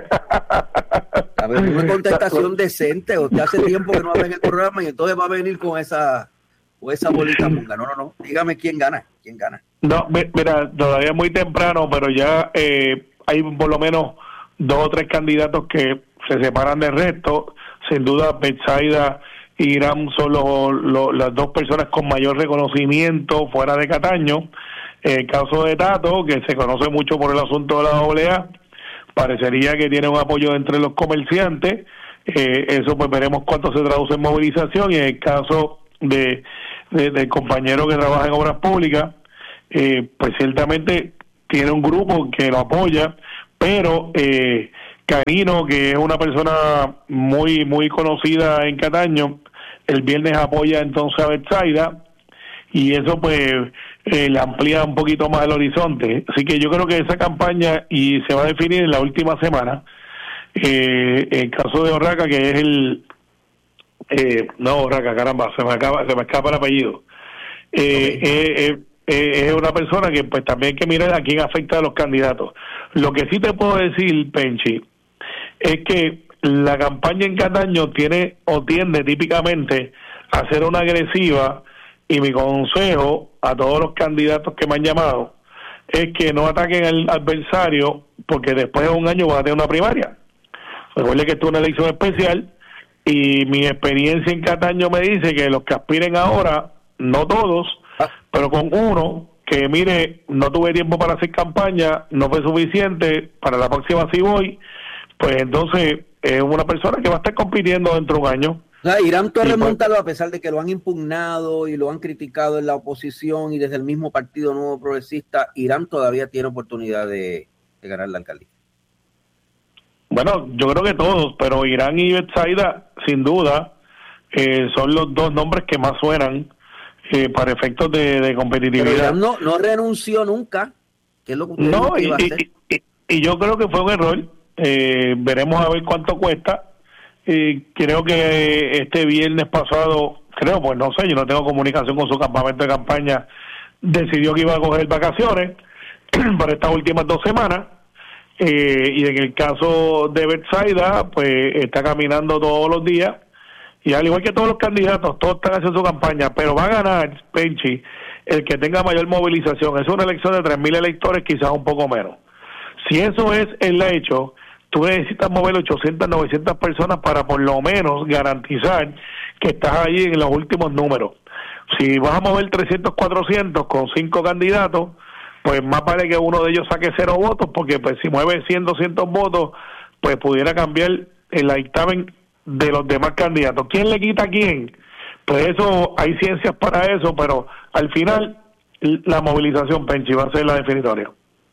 A ver, una contestación decente. Usted hace tiempo que no habla en el programa y entonces va a venir con esa o esa bolita munga. No, no, no. Dígame quién gana, quién gana. No, mira, todavía es muy temprano, pero ya eh, hay por lo menos dos o tres candidatos que se separan del resto. Sin duda, Betsaida y Irán son los, los, las dos personas con mayor reconocimiento fuera de Cataño. El caso de Tato, que se conoce mucho por el asunto de la doble A, parecería que tiene un apoyo entre los comerciantes. Eh, eso pues veremos cuánto se traduce en movilización. Y en el caso de, de del compañero que trabaja en obras públicas, eh, pues ciertamente tiene un grupo que lo apoya, pero eh, Canino, que es una persona muy muy conocida en Cataño, el viernes apoya entonces a Betsaida, y eso pues eh, le amplía un poquito más el horizonte. Así que yo creo que esa campaña y se va a definir en la última semana. Eh, el caso de Orraca, que es el eh, no Orraca, caramba, se me acaba, se me escapa el apellido. Eh, okay. eh, eh, eh, es una persona que pues también hay que mirar a quién afecta a los candidatos. Lo que sí te puedo decir, Penchi, es que la campaña en Cataño tiene o tiende típicamente a ser una agresiva, y mi consejo a todos los candidatos que me han llamado es que no ataquen al adversario, porque después de un año van a tener una primaria. Recuerde que esto es una elección especial, y mi experiencia en Cataño me dice que los que aspiren ahora, no todos, pero con uno que mire, no tuve tiempo para hacer campaña, no fue suficiente, para la próxima sí voy, pues entonces es una persona que va a estar compitiendo dentro de un año. O sea, Irán Torres Montalvo, a pesar de que lo han impugnado y lo han criticado en la oposición y desde el mismo Partido Nuevo Progresista, Irán todavía tiene oportunidad de, de ganar la alcaldía. Bueno, yo creo que todos, pero Irán y Betsaida, sin duda, eh, son los dos nombres que más suenan eh, para efectos de, de competitividad. Pero Irán no, no renunció nunca, que es lo que usted no, no y, iba a hacer. Y, y, y yo creo que fue un error. Eh, veremos a ver cuánto cuesta. Eh, creo que este viernes pasado, creo, pues no sé, yo no tengo comunicación con su campamento de campaña, decidió que iba a coger vacaciones para estas últimas dos semanas. Eh, y en el caso de Betsaida, pues está caminando todos los días, y al igual que todos los candidatos, todos están haciendo su campaña, pero va a ganar, Penchi, el que tenga mayor movilización. Es una elección de tres mil electores, quizás un poco menos. Si eso es el hecho, tú necesitas mover ochocientas, novecientas personas para por lo menos garantizar que estás allí en los últimos números. Si vas a mover trescientos, cuatrocientos con cinco candidatos, pues más vale que uno de ellos saque cero votos, porque pues si mueve cien, doscientos votos, pues pudiera cambiar el dictamen de los demás candidatos. ¿Quién le quita a quién? Pues eso, hay ciencias para eso, pero al final la movilización, Penchi, va a ser la definitoria.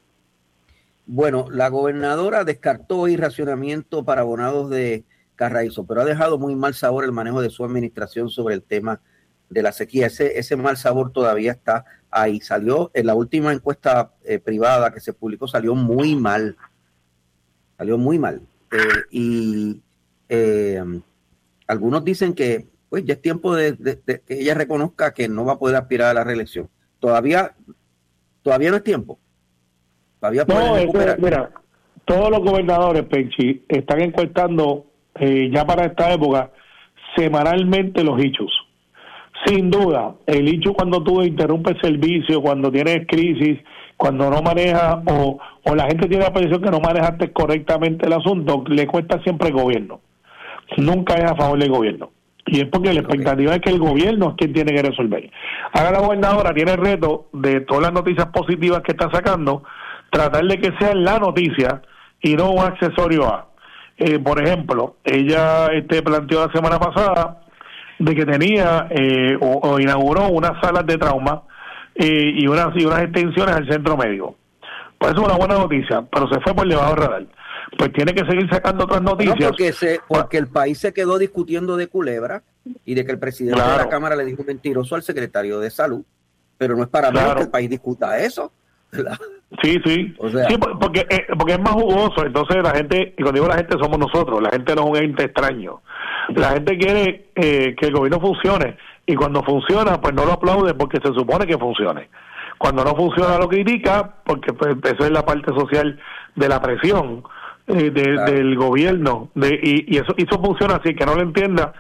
Bueno, la gobernadora descartó hoy racionamiento para abonados de Carraízo, pero ha dejado muy mal sabor el manejo de su administración sobre el tema de la sequía. Ese, ese mal sabor todavía está ahí. Salió en la última encuesta eh, privada que se publicó, salió muy mal. Salió muy mal. Eh, y eh, algunos dicen que pues ya es tiempo de, de, de que ella reconozca que no va a poder aspirar a la reelección. Todavía, todavía no es tiempo. Todavía no, eso, mira, todos los gobernadores, Penchi, están encuestando eh, ya para esta época semanalmente los hechos. Sin duda, el hecho cuando tú interrumpes servicio, cuando tienes crisis, cuando no manejas o, o la gente tiene la percepción que no manejaste correctamente el asunto, le cuesta siempre al gobierno. Nunca es a favor del gobierno. Y es porque la expectativa okay. es que el gobierno es quien tiene que resolver. Ahora la gobernadora tiene el reto de todas las noticias positivas que está sacando, tratar de que sea la noticia y no un accesorio a. Eh, por ejemplo, ella este planteó la semana pasada de que tenía eh, o, o inauguró unas salas de trauma eh, y unas y unas extensiones al centro médico. Pues eso es una buena noticia, pero se fue por debajo del radar. Pues tiene que seguir sacando otras noticias. No, porque, se, porque el país se quedó discutiendo de Culebra y de que el presidente claro. de la Cámara le dijo mentiroso al secretario de Salud, pero no es para claro. menos que el país discuta eso. ¿Verdad? Sí, sí, o sea, sí porque, eh, porque es más jugoso. Entonces la gente, y cuando digo la gente somos nosotros, la gente no es un ente extraño. La gente quiere eh, que el gobierno funcione, y cuando funciona pues no lo aplaude porque se supone que funcione. Cuando no funciona lo critica porque pues, eso es la parte social de la presión eh, de, claro. del gobierno de, y, y eso y eso funciona así. Que no lo entienda,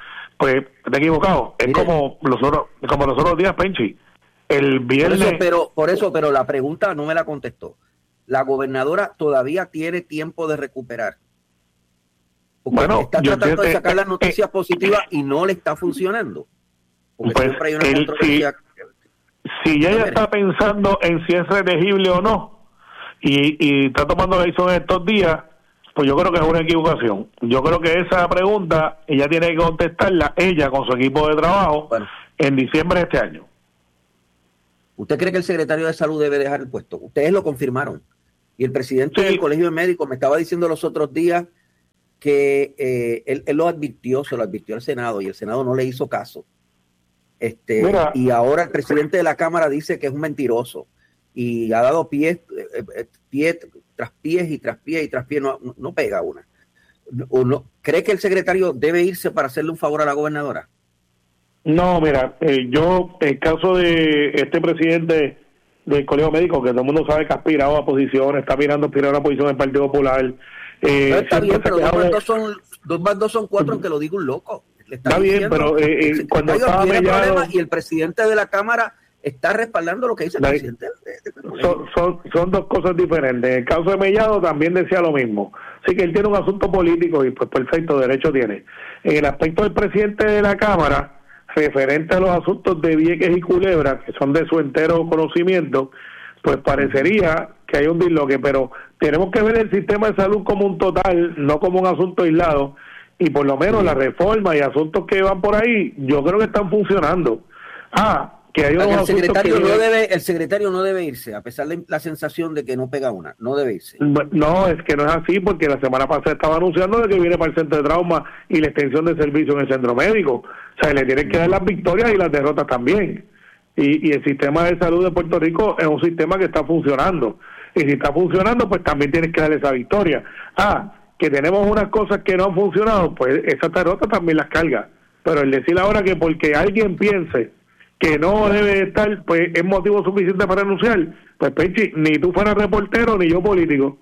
pues te he equivocado. Es Mire, como los otros, como los otros días, Penchi. El viernes. Por eso, pero, por eso, pero la pregunta no me la contestó. La gobernadora todavía tiene tiempo de recuperar. Porque Bueno, está yo tratando yo, de sacar eh, las noticias eh, positivas y no le está funcionando. Porque pues, siempre hay una el, controversia. Si, si ella está pensando en si es reelegible o no, y, y está tomando la decisión estos días, pues yo creo que es una equivocación. Yo creo que esa pregunta ella tiene que contestarla, ella con su equipo de trabajo, bueno, en diciembre de este año. ¿Usted cree que el secretario de Salud debe dejar el puesto? Ustedes lo confirmaron. Y el presidente sí. del Colegio de Médicos me estaba diciendo los otros días que eh, él, él lo advirtió, se lo advirtió al Senado, y el Senado no le hizo caso. Este, Mira, y ahora el presidente de la Cámara dice que es un mentiroso y ha dado pies, eh, pie tras pies y tras pies y tras pies, no, no, no pega una. ¿O no, ¿Cree que el secretario debe irse para hacerle un favor a la gobernadora? No, mira, eh, yo, en el caso de este presidente del Colegio Médico, que todo el mundo sabe que ha aspirado a posiciones, está mirando a aspirar a una posición del Partido Popular. Eh, no, está bien, pero dos más dos son, dos más dos son cuatro, aunque lo diga un loco. Le está, está bien, pero eh, eh, cuando estaba mellado, y el presidente de la Cámara está respaldando lo que dice el la, presidente. Son, son, son dos cosas diferentes. En el caso de Mellado también decía lo mismo. Así que él tiene un asunto político y pues perfecto, derecho tiene. En el aspecto del presidente de la Cámara, referente a los asuntos de Vieques y Culebra, que son de su entero conocimiento, pues parecería que hay un disloque, pero tenemos que ver el sistema de salud como un total, no como un asunto aislado, y por lo menos la reforma y asuntos que van por ahí, yo creo que están funcionando. Ah, que hay unos el secretario que no debe, el secretario no debe irse, a pesar de la sensación de que no pega una, no debe irse. No, es que no es así, porque la semana pasada estaba anunciando de que viene para el centro de trauma y la extensión de servicio en el centro médico. O sea, le tienen que dar las victorias y las derrotas también. Y, y el sistema de salud de Puerto Rico es un sistema que está funcionando. Y si está funcionando, pues también tienes que darle esa victoria. Ah, que tenemos unas cosas que no han funcionado, pues esas derrotas también las carga. Pero el decir ahora que porque alguien piense que no debe estar, pues es motivo suficiente para renunciar, pues Penchi, ni tú fueras reportero, ni yo político.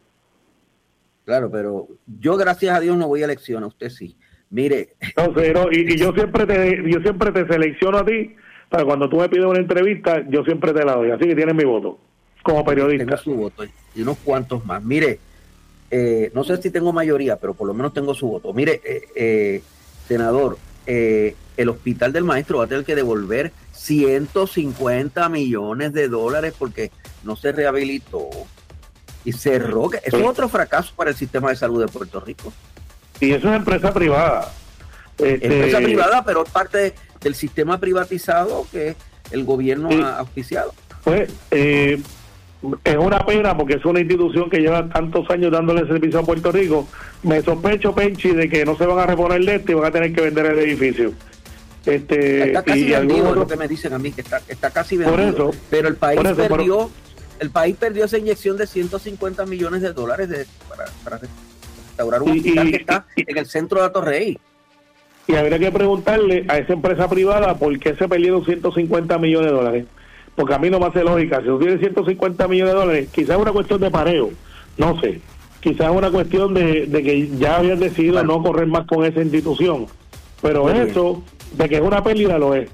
Claro, pero yo gracias a Dios no voy a elecciones, usted sí. Mire. No, pero, y, y yo siempre te yo siempre te selecciono a ti, para cuando tú me pides una entrevista, yo siempre te la doy, así que tienes mi voto, como periodista. Tengo su voto, y unos cuantos más. Mire, eh, no sé si tengo mayoría, pero por lo menos tengo su voto. Mire, eh, eh, senador, eh, el hospital del maestro va a tener que devolver ciento cincuenta millones de dólares porque no se rehabilitó y cerró. Eso sí. Es otro fracaso para el sistema de salud de Puerto Rico. Y eso es empresa privada. Este... Empresa privada, pero parte del sistema privatizado que el gobierno sí. ha auspiciado. Pues eh, es una pena porque es una institución que lleva tantos años dándole servicio a Puerto Rico. Me sospecho, Penchi, de que no se van a reponer de esto y van a tener que vender el edificio. Este, está casi y vendido, otro... es lo que me dicen a mí, que está, está casi vendido. Por eso, pero el país eso, perdió por... el país perdió esa inyección de ciento cincuenta millones de dólares de, para, para restaurar un y, hospital y, que está y, en el centro de Atorrey. Y habría que preguntarle a esa empresa privada por qué se perdieron ciento cincuenta millones de dólares. Porque a mí no me hace lógica. Si tú tienes ciento cincuenta millones de dólares, quizás es una cuestión de pareo, no sé. Quizás es una cuestión de, de que ya habían decidido bueno. no correr más con esa institución. Pero Muy eso, bien. de que es una pérdida, lo es.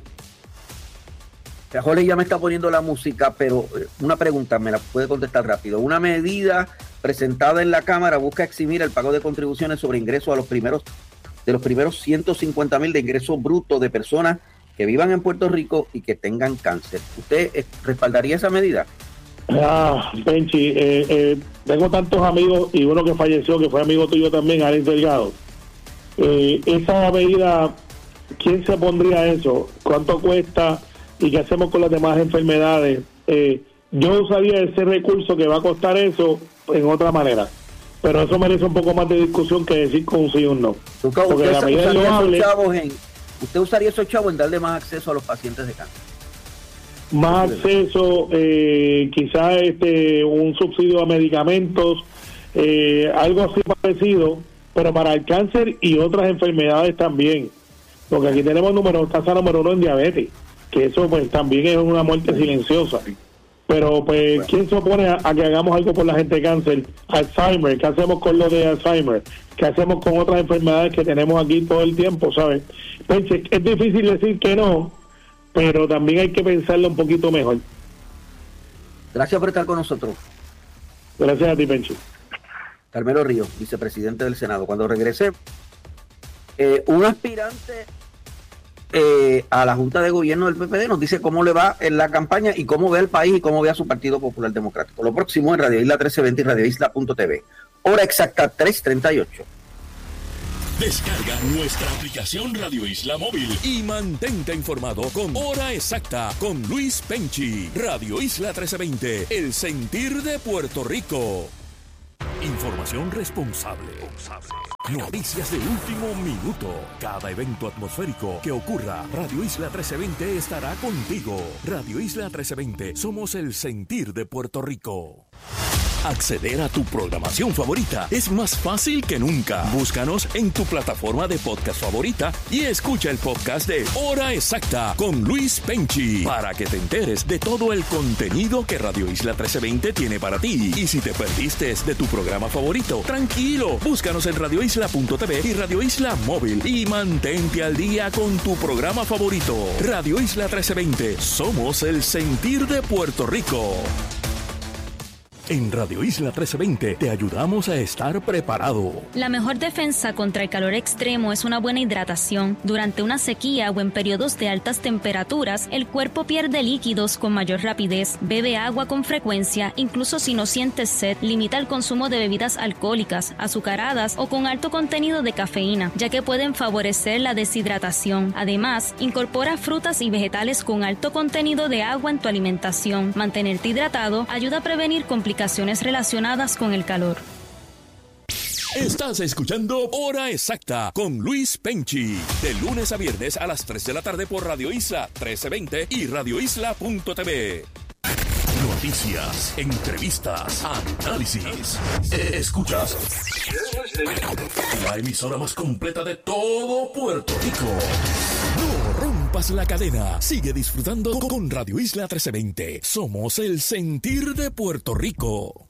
Jorge ya me está poniendo la música, pero una pregunta, me la puede contestar rápido. Una medida presentada en la Cámara busca eximir el pago de contribuciones sobre ingresos a los primeros de los primeros ciento cincuenta mil de ingresos brutos de personas que vivan en Puerto Rico y que tengan cáncer. ¿Usted eh, respaldaría esa medida? Ah, Penchi, eh, eh, tengo tantos amigos y uno que falleció, que fue amigo tuyo también, Alex Delgado. Eh, esa medida, ¿quién se pondría eso? ¿Cuánto cuesta? ¿Y qué hacemos con las demás enfermedades? Eh, yo usaría ese recurso que va a costar eso en otra manera. Pero eso merece un poco más de discusión que decir con un sí o un no. Porque usted, la medida usaría esos chavos en, ¿Usted usaría esos chavos en darle más acceso a los pacientes de cáncer? Más acceso, eh, quizás este, un subsidio a medicamentos, eh, algo así parecido, pero para el cáncer y otras enfermedades también. Porque aquí tenemos número, tasa número uno en diabetes, que eso pues también es una muerte silenciosa. Pero pues, ¿quién se opone a, a que hagamos algo por la gente de cáncer? Alzheimer, ¿qué hacemos con lo de Alzheimer? ¿Qué hacemos con otras enfermedades que tenemos aquí todo el tiempo, sabes? Pues, es difícil decir que no, pero también hay que pensarlo un poquito mejor. Gracias por estar con nosotros. Gracias a ti, Pencho. Carmelo Ríos, vicepresidente del Senado. Cuando regrese, eh, un aspirante eh, a la Junta de Gobierno del P P D nos dice cómo le va en la campaña y cómo ve al país y cómo ve a su Partido Popular Democrático. Lo próximo en Radio Isla trece veinte y radio isla punto t v. Hora exacta tres treinta y ocho. Descarga nuestra aplicación Radio Isla Móvil y mantente informado con Hora Exacta con Luis Penchi. Radio Isla trece veinte, el sentir de Puerto Rico. Información responsable. Noticias de último minuto. Cada evento atmosférico que ocurra, Radio Isla trece veinte estará contigo. Radio Isla trece veinte, somos el sentir de Puerto Rico. Acceder a tu programación favorita es más fácil que nunca. Búscanos en tu plataforma de podcast favorita y escucha el podcast de Hora Exacta con Luis Penchi para que te enteres de todo el contenido que Radio Isla trece veinte tiene para ti. Y si te perdiste de tu programa favorito, tranquilo, búscanos en radio isla punto t v y Radio Isla Móvil y mantente al día con tu programa favorito. Radio Isla trece veinte, somos el sentir de Puerto Rico. En Radio Isla trece veinte te ayudamos a estar preparado. La mejor defensa contra el calor extremo es una buena hidratación. Durante una sequía o en periodos de altas temperaturas, el cuerpo pierde líquidos con mayor rapidez. Bebe agua con frecuencia, incluso si no sientes sed. Limita el consumo de bebidas alcohólicas, azucaradas o con alto contenido de cafeína, ya que pueden favorecer la deshidratación. Además, incorpora frutas y vegetales con alto contenido de agua en tu alimentación. Mantenerte hidratado ayuda a prevenir complicaciones relacionadas con el calor. Estás escuchando Hora Exacta con Luis Penchi, de lunes a viernes a las tres de la tarde por Radio Isla trece veinte y radio isla punto t v. Noticias, entrevistas, análisis. Escuchas la emisora más completa de todo Puerto Rico. No rompas la cadena. Sigue disfrutando con Radio Isla trece veinte. Somos el sentir de Puerto Rico.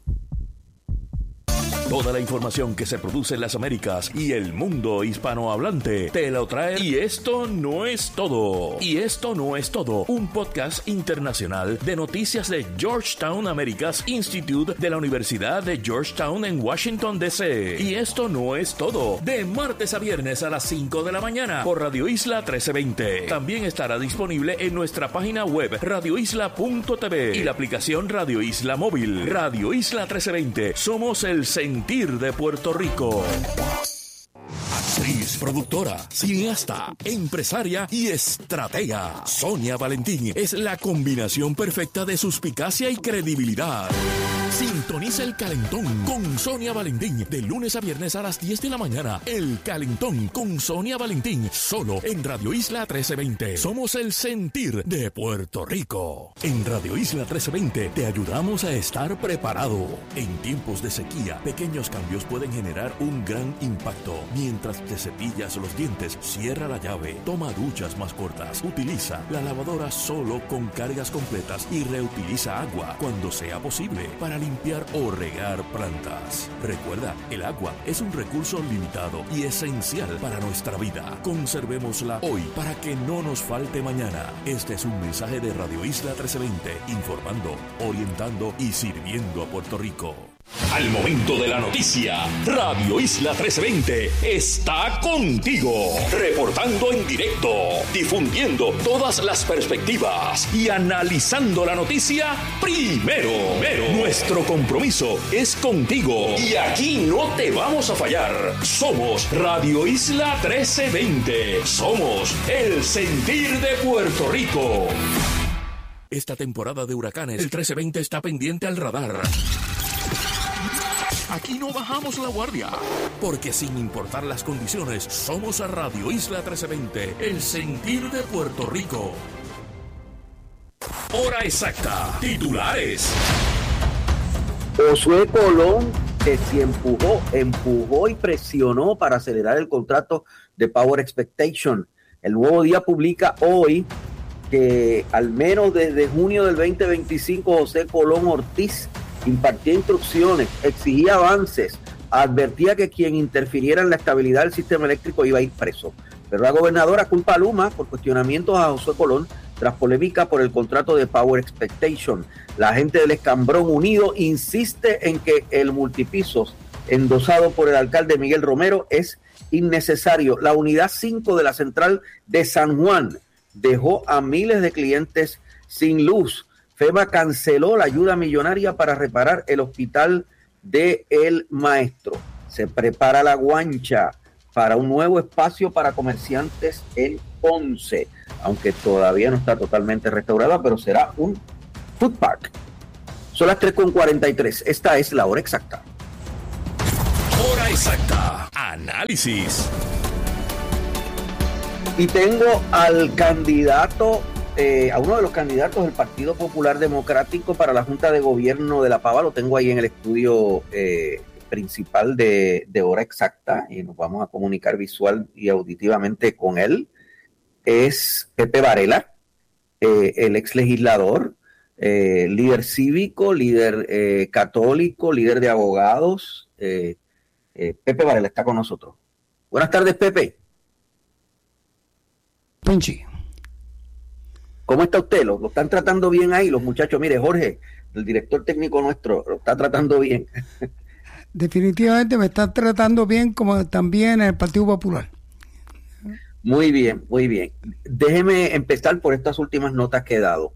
Toda la información que se produce en las Américas y el mundo hispanohablante te lo trae. Y esto no es todo. Y esto no es todo. Un podcast internacional de noticias de Georgetown Americas Institute de la Universidad de Georgetown en Washington, D C Y esto no es todo. De martes a viernes a las cinco de la mañana por Radio Isla trece veinte. También estará disponible en nuestra página web radio isla punto t v y la aplicación Radio Isla Móvil. Radio Isla trece veinte. Somos el sentir de Puerto Rico. Actriz, productora, cineasta, empresaria y estratega. Sonia Valentín es la combinación perfecta de suspicacia y credibilidad. Sintoniza El Calentón con Sonia Valentín de lunes a viernes a las diez de la mañana. El Calentón con Sonia Valentín, solo en Radio Isla trece veinte. Somos el sentir de Puerto Rico. En Radio Isla trece veinte te ayudamos a estar preparado. En tiempos de sequía, pequeños cambios pueden generar un gran impacto. Mientras te cepillas los dientes, cierra la llave, toma duchas más cortas, utiliza la lavadora solo con cargas completas y reutiliza agua cuando sea posible para limpiar o regar plantas. Recuerda, el agua es un recurso limitado y esencial para nuestra vida. Conservémosla hoy para que no nos falte mañana. Este es un mensaje de Radio Isla trece veinte, informando, orientando y sirviendo a Puerto Rico. Al momento de la noticia, Radio Isla trece veinte está contigo, reportando en directo, difundiendo todas las perspectivas y analizando la noticia primero. primero. Nuestro compromiso es contigo y aquí no te vamos a fallar. Somos Radio Isla trece veinte. Somos el sentir de Puerto Rico. Esta temporada de huracanes, el trece veinte está pendiente al radar. Aquí no bajamos la guardia, porque sin importar las condiciones, somos a Radio Isla trece veinte, el sentir de Puerto Rico. Hora exacta, titulares. Josué Colón, que si empujó, empujó y presionó para acelerar el contrato de Power Expectation. El Nuevo Día publica hoy que al menos desde junio del veinte veinticinco José Colón Ortiz impartía instrucciones, exigía avances, advertía que quien interfiriera en la estabilidad del sistema eléctrico iba a ir preso. Pero la gobernadora culpa a Luma por cuestionamientos a José Colón tras polémica por el contrato de Power Expectation. La gente del Escambrón Unido insiste en que el multipisos endosado por el alcalde Miguel Romero es innecesario. La unidad cinco de la central de San Juan dejó a miles de clientes sin luz. FEMA canceló la ayuda millonaria para reparar el hospital de El Maestro. Se prepara la guancha para un nuevo espacio para comerciantes en Ponce, aunque todavía no está totalmente restaurada, pero será un food park. Son las tres con cuarenta y tres. Esta es la hora exacta. Hora exacta. Análisis. Y tengo al candidato, eh, a uno de los candidatos del Partido Popular Democrático para la Junta de Gobierno de La Pava. Lo tengo ahí en el estudio eh, principal de, de Hora Exacta y nos vamos a comunicar visual y auditivamente con él. Es Pepe Varela, eh, el ex legislador, eh, líder cívico, líder eh, católico, líder de abogados. Eh, eh, Pepe Varela está con nosotros. Buenas tardes, Pepe. Penchi. ¿Cómo está usted? ¿Lo, lo están tratando bien ahí los muchachos? Mire, Jorge, el director técnico nuestro, lo está tratando bien. Definitivamente me están tratando bien, como también en el Partido Popular. Muy bien, muy bien. Déjeme empezar por estas últimas notas que he dado.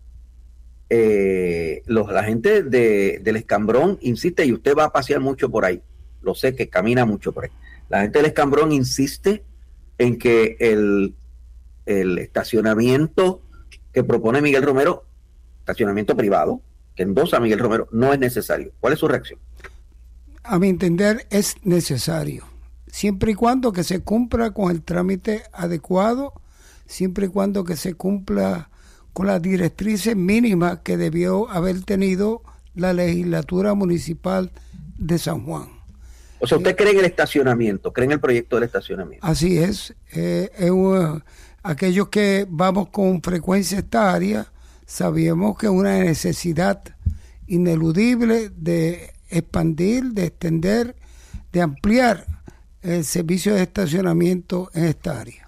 Eh, los, la gente de, del Escambrón insiste, y usted va a pasear mucho por ahí, lo sé que camina mucho por ahí. La gente del Escambrón insiste en que el, el estacionamiento que propone Miguel Romero, estacionamiento privado, que endosa Miguel Romero, no es necesario. ¿Cuál es su reacción? A mi entender es necesario, siempre y cuando que se cumpla con el trámite adecuado, siempre y cuando que se cumpla con las directrices mínimas que debió haber tenido la legislatura municipal de San Juan. O sea, ¿usted eh, cree en el estacionamiento? ¿Cree en el proyecto del estacionamiento? Así es. Eh, eh, uh, aquellos que vamos con frecuencia a esta área, sabíamos que es una necesidad ineludible de expandir, de extender, de ampliar el servicio de estacionamiento en esta área.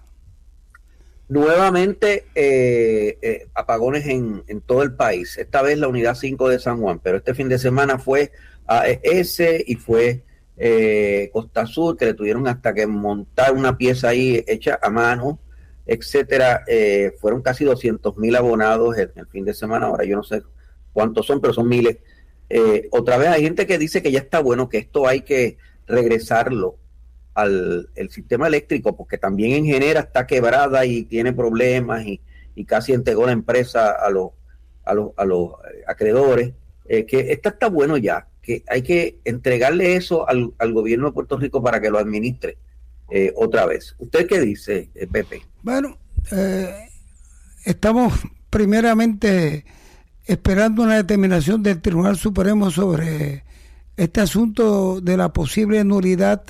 Nuevamente eh, eh, apagones en, en todo el país, esta vez la unidad cinco de San Juan, pero este fin de semana fue A E S y fue eh, Costa Sur, que le tuvieron hasta que montar una pieza ahí hecha a mano, etcétera. Eh, fueron casi doscientos mil abonados el, el fin de semana, ahora yo no sé cuántos son, pero son miles. Eh, otra vez hay gente que dice que ya está bueno, que esto hay que regresarlo al el sistema eléctrico, porque también en Genera está quebrada y tiene problemas y, y casi entregó la empresa a los a los, a los acreedores, eh, que esta está bueno ya, que hay que entregarle eso al, al gobierno de Puerto Rico para que lo administre eh, otra vez. ¿Usted qué dice, eh, Pepe? Bueno, eh, estamos primeramente esperando una determinación del Tribunal Supremo sobre este asunto de la posible nulidad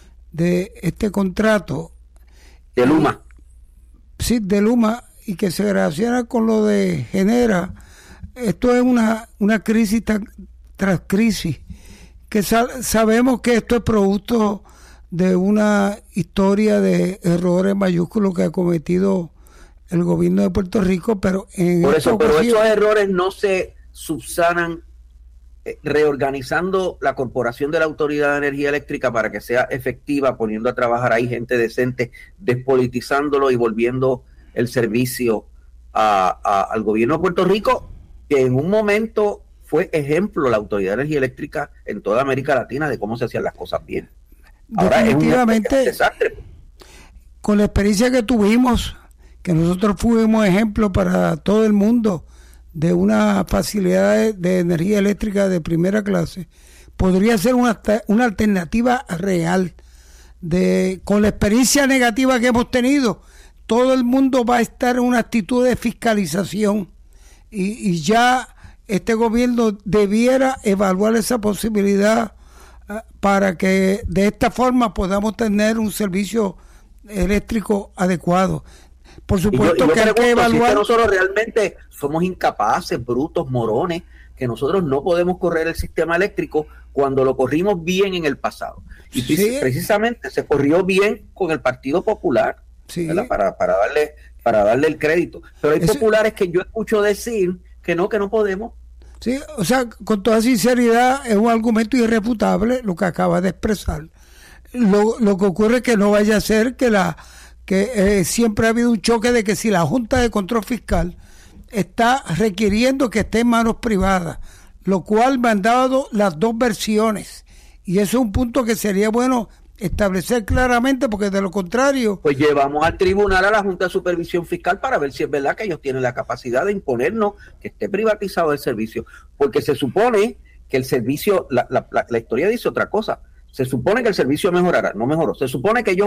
de este contrato de Luma. Sí, de Luma, y que se relaciona con lo de Genera. Esto es una, una crisis tan, tras crisis, que sal, sabemos que esto es producto de una historia de errores mayúsculos que ha cometido el gobierno de Puerto Rico, pero en por eso, pero esos errores no se subsanan reorganizando la Corporación de la Autoridad de Energía Eléctrica para que sea efectiva, poniendo a trabajar ahí gente decente, despolitizándolo y volviendo el servicio a, a, al gobierno de Puerto Rico, que en un momento fue ejemplo la Autoridad de Energía Eléctrica en toda América Latina de cómo se hacían las cosas bien. Ahora definitivamente, es un desastre. Con la experiencia que tuvimos, que nosotros fuimos ejemplo para todo el mundo de una facilidad de, de energía eléctrica de primera clase, podría ser una, una alternativa real. De, con la experiencia negativa que hemos tenido, todo el mundo va a estar en una actitud de fiscalización y, y ya este gobierno debiera evaluar esa posibilidad uh, para que de esta forma podamos tener un servicio eléctrico adecuado. Por supuesto y yo, y yo que hay que evaluar. Si es que nosotros realmente somos incapaces, brutos, morones, que nosotros no podemos correr el sistema eléctrico cuando lo corrimos bien en el pasado. Y sí. precisamente se corrió bien con el Partido Popular, sí. para, para, darle, para darle el crédito. Pero hay Ese... populares que yo escucho decir que no, que no podemos. Sí, o sea, con toda sinceridad, es un argumento irrefutable lo que acaba de expresar. Lo, lo que ocurre es que no vaya a ser que la que eh, siempre ha habido un choque de que si la Junta de Control Fiscal está requiriendo que esté en manos privadas, lo cual me han dado las dos versiones, y eso es un punto que sería bueno establecer claramente, porque de lo contrario... Pues llevamos al tribunal a la Junta de Supervisión Fiscal para ver si es verdad que ellos tienen la capacidad de imponernos que esté privatizado el servicio, porque se supone que el servicio, la, la, la, la historia dice otra cosa, se supone que el servicio mejorará, no mejoró, se supone que ellos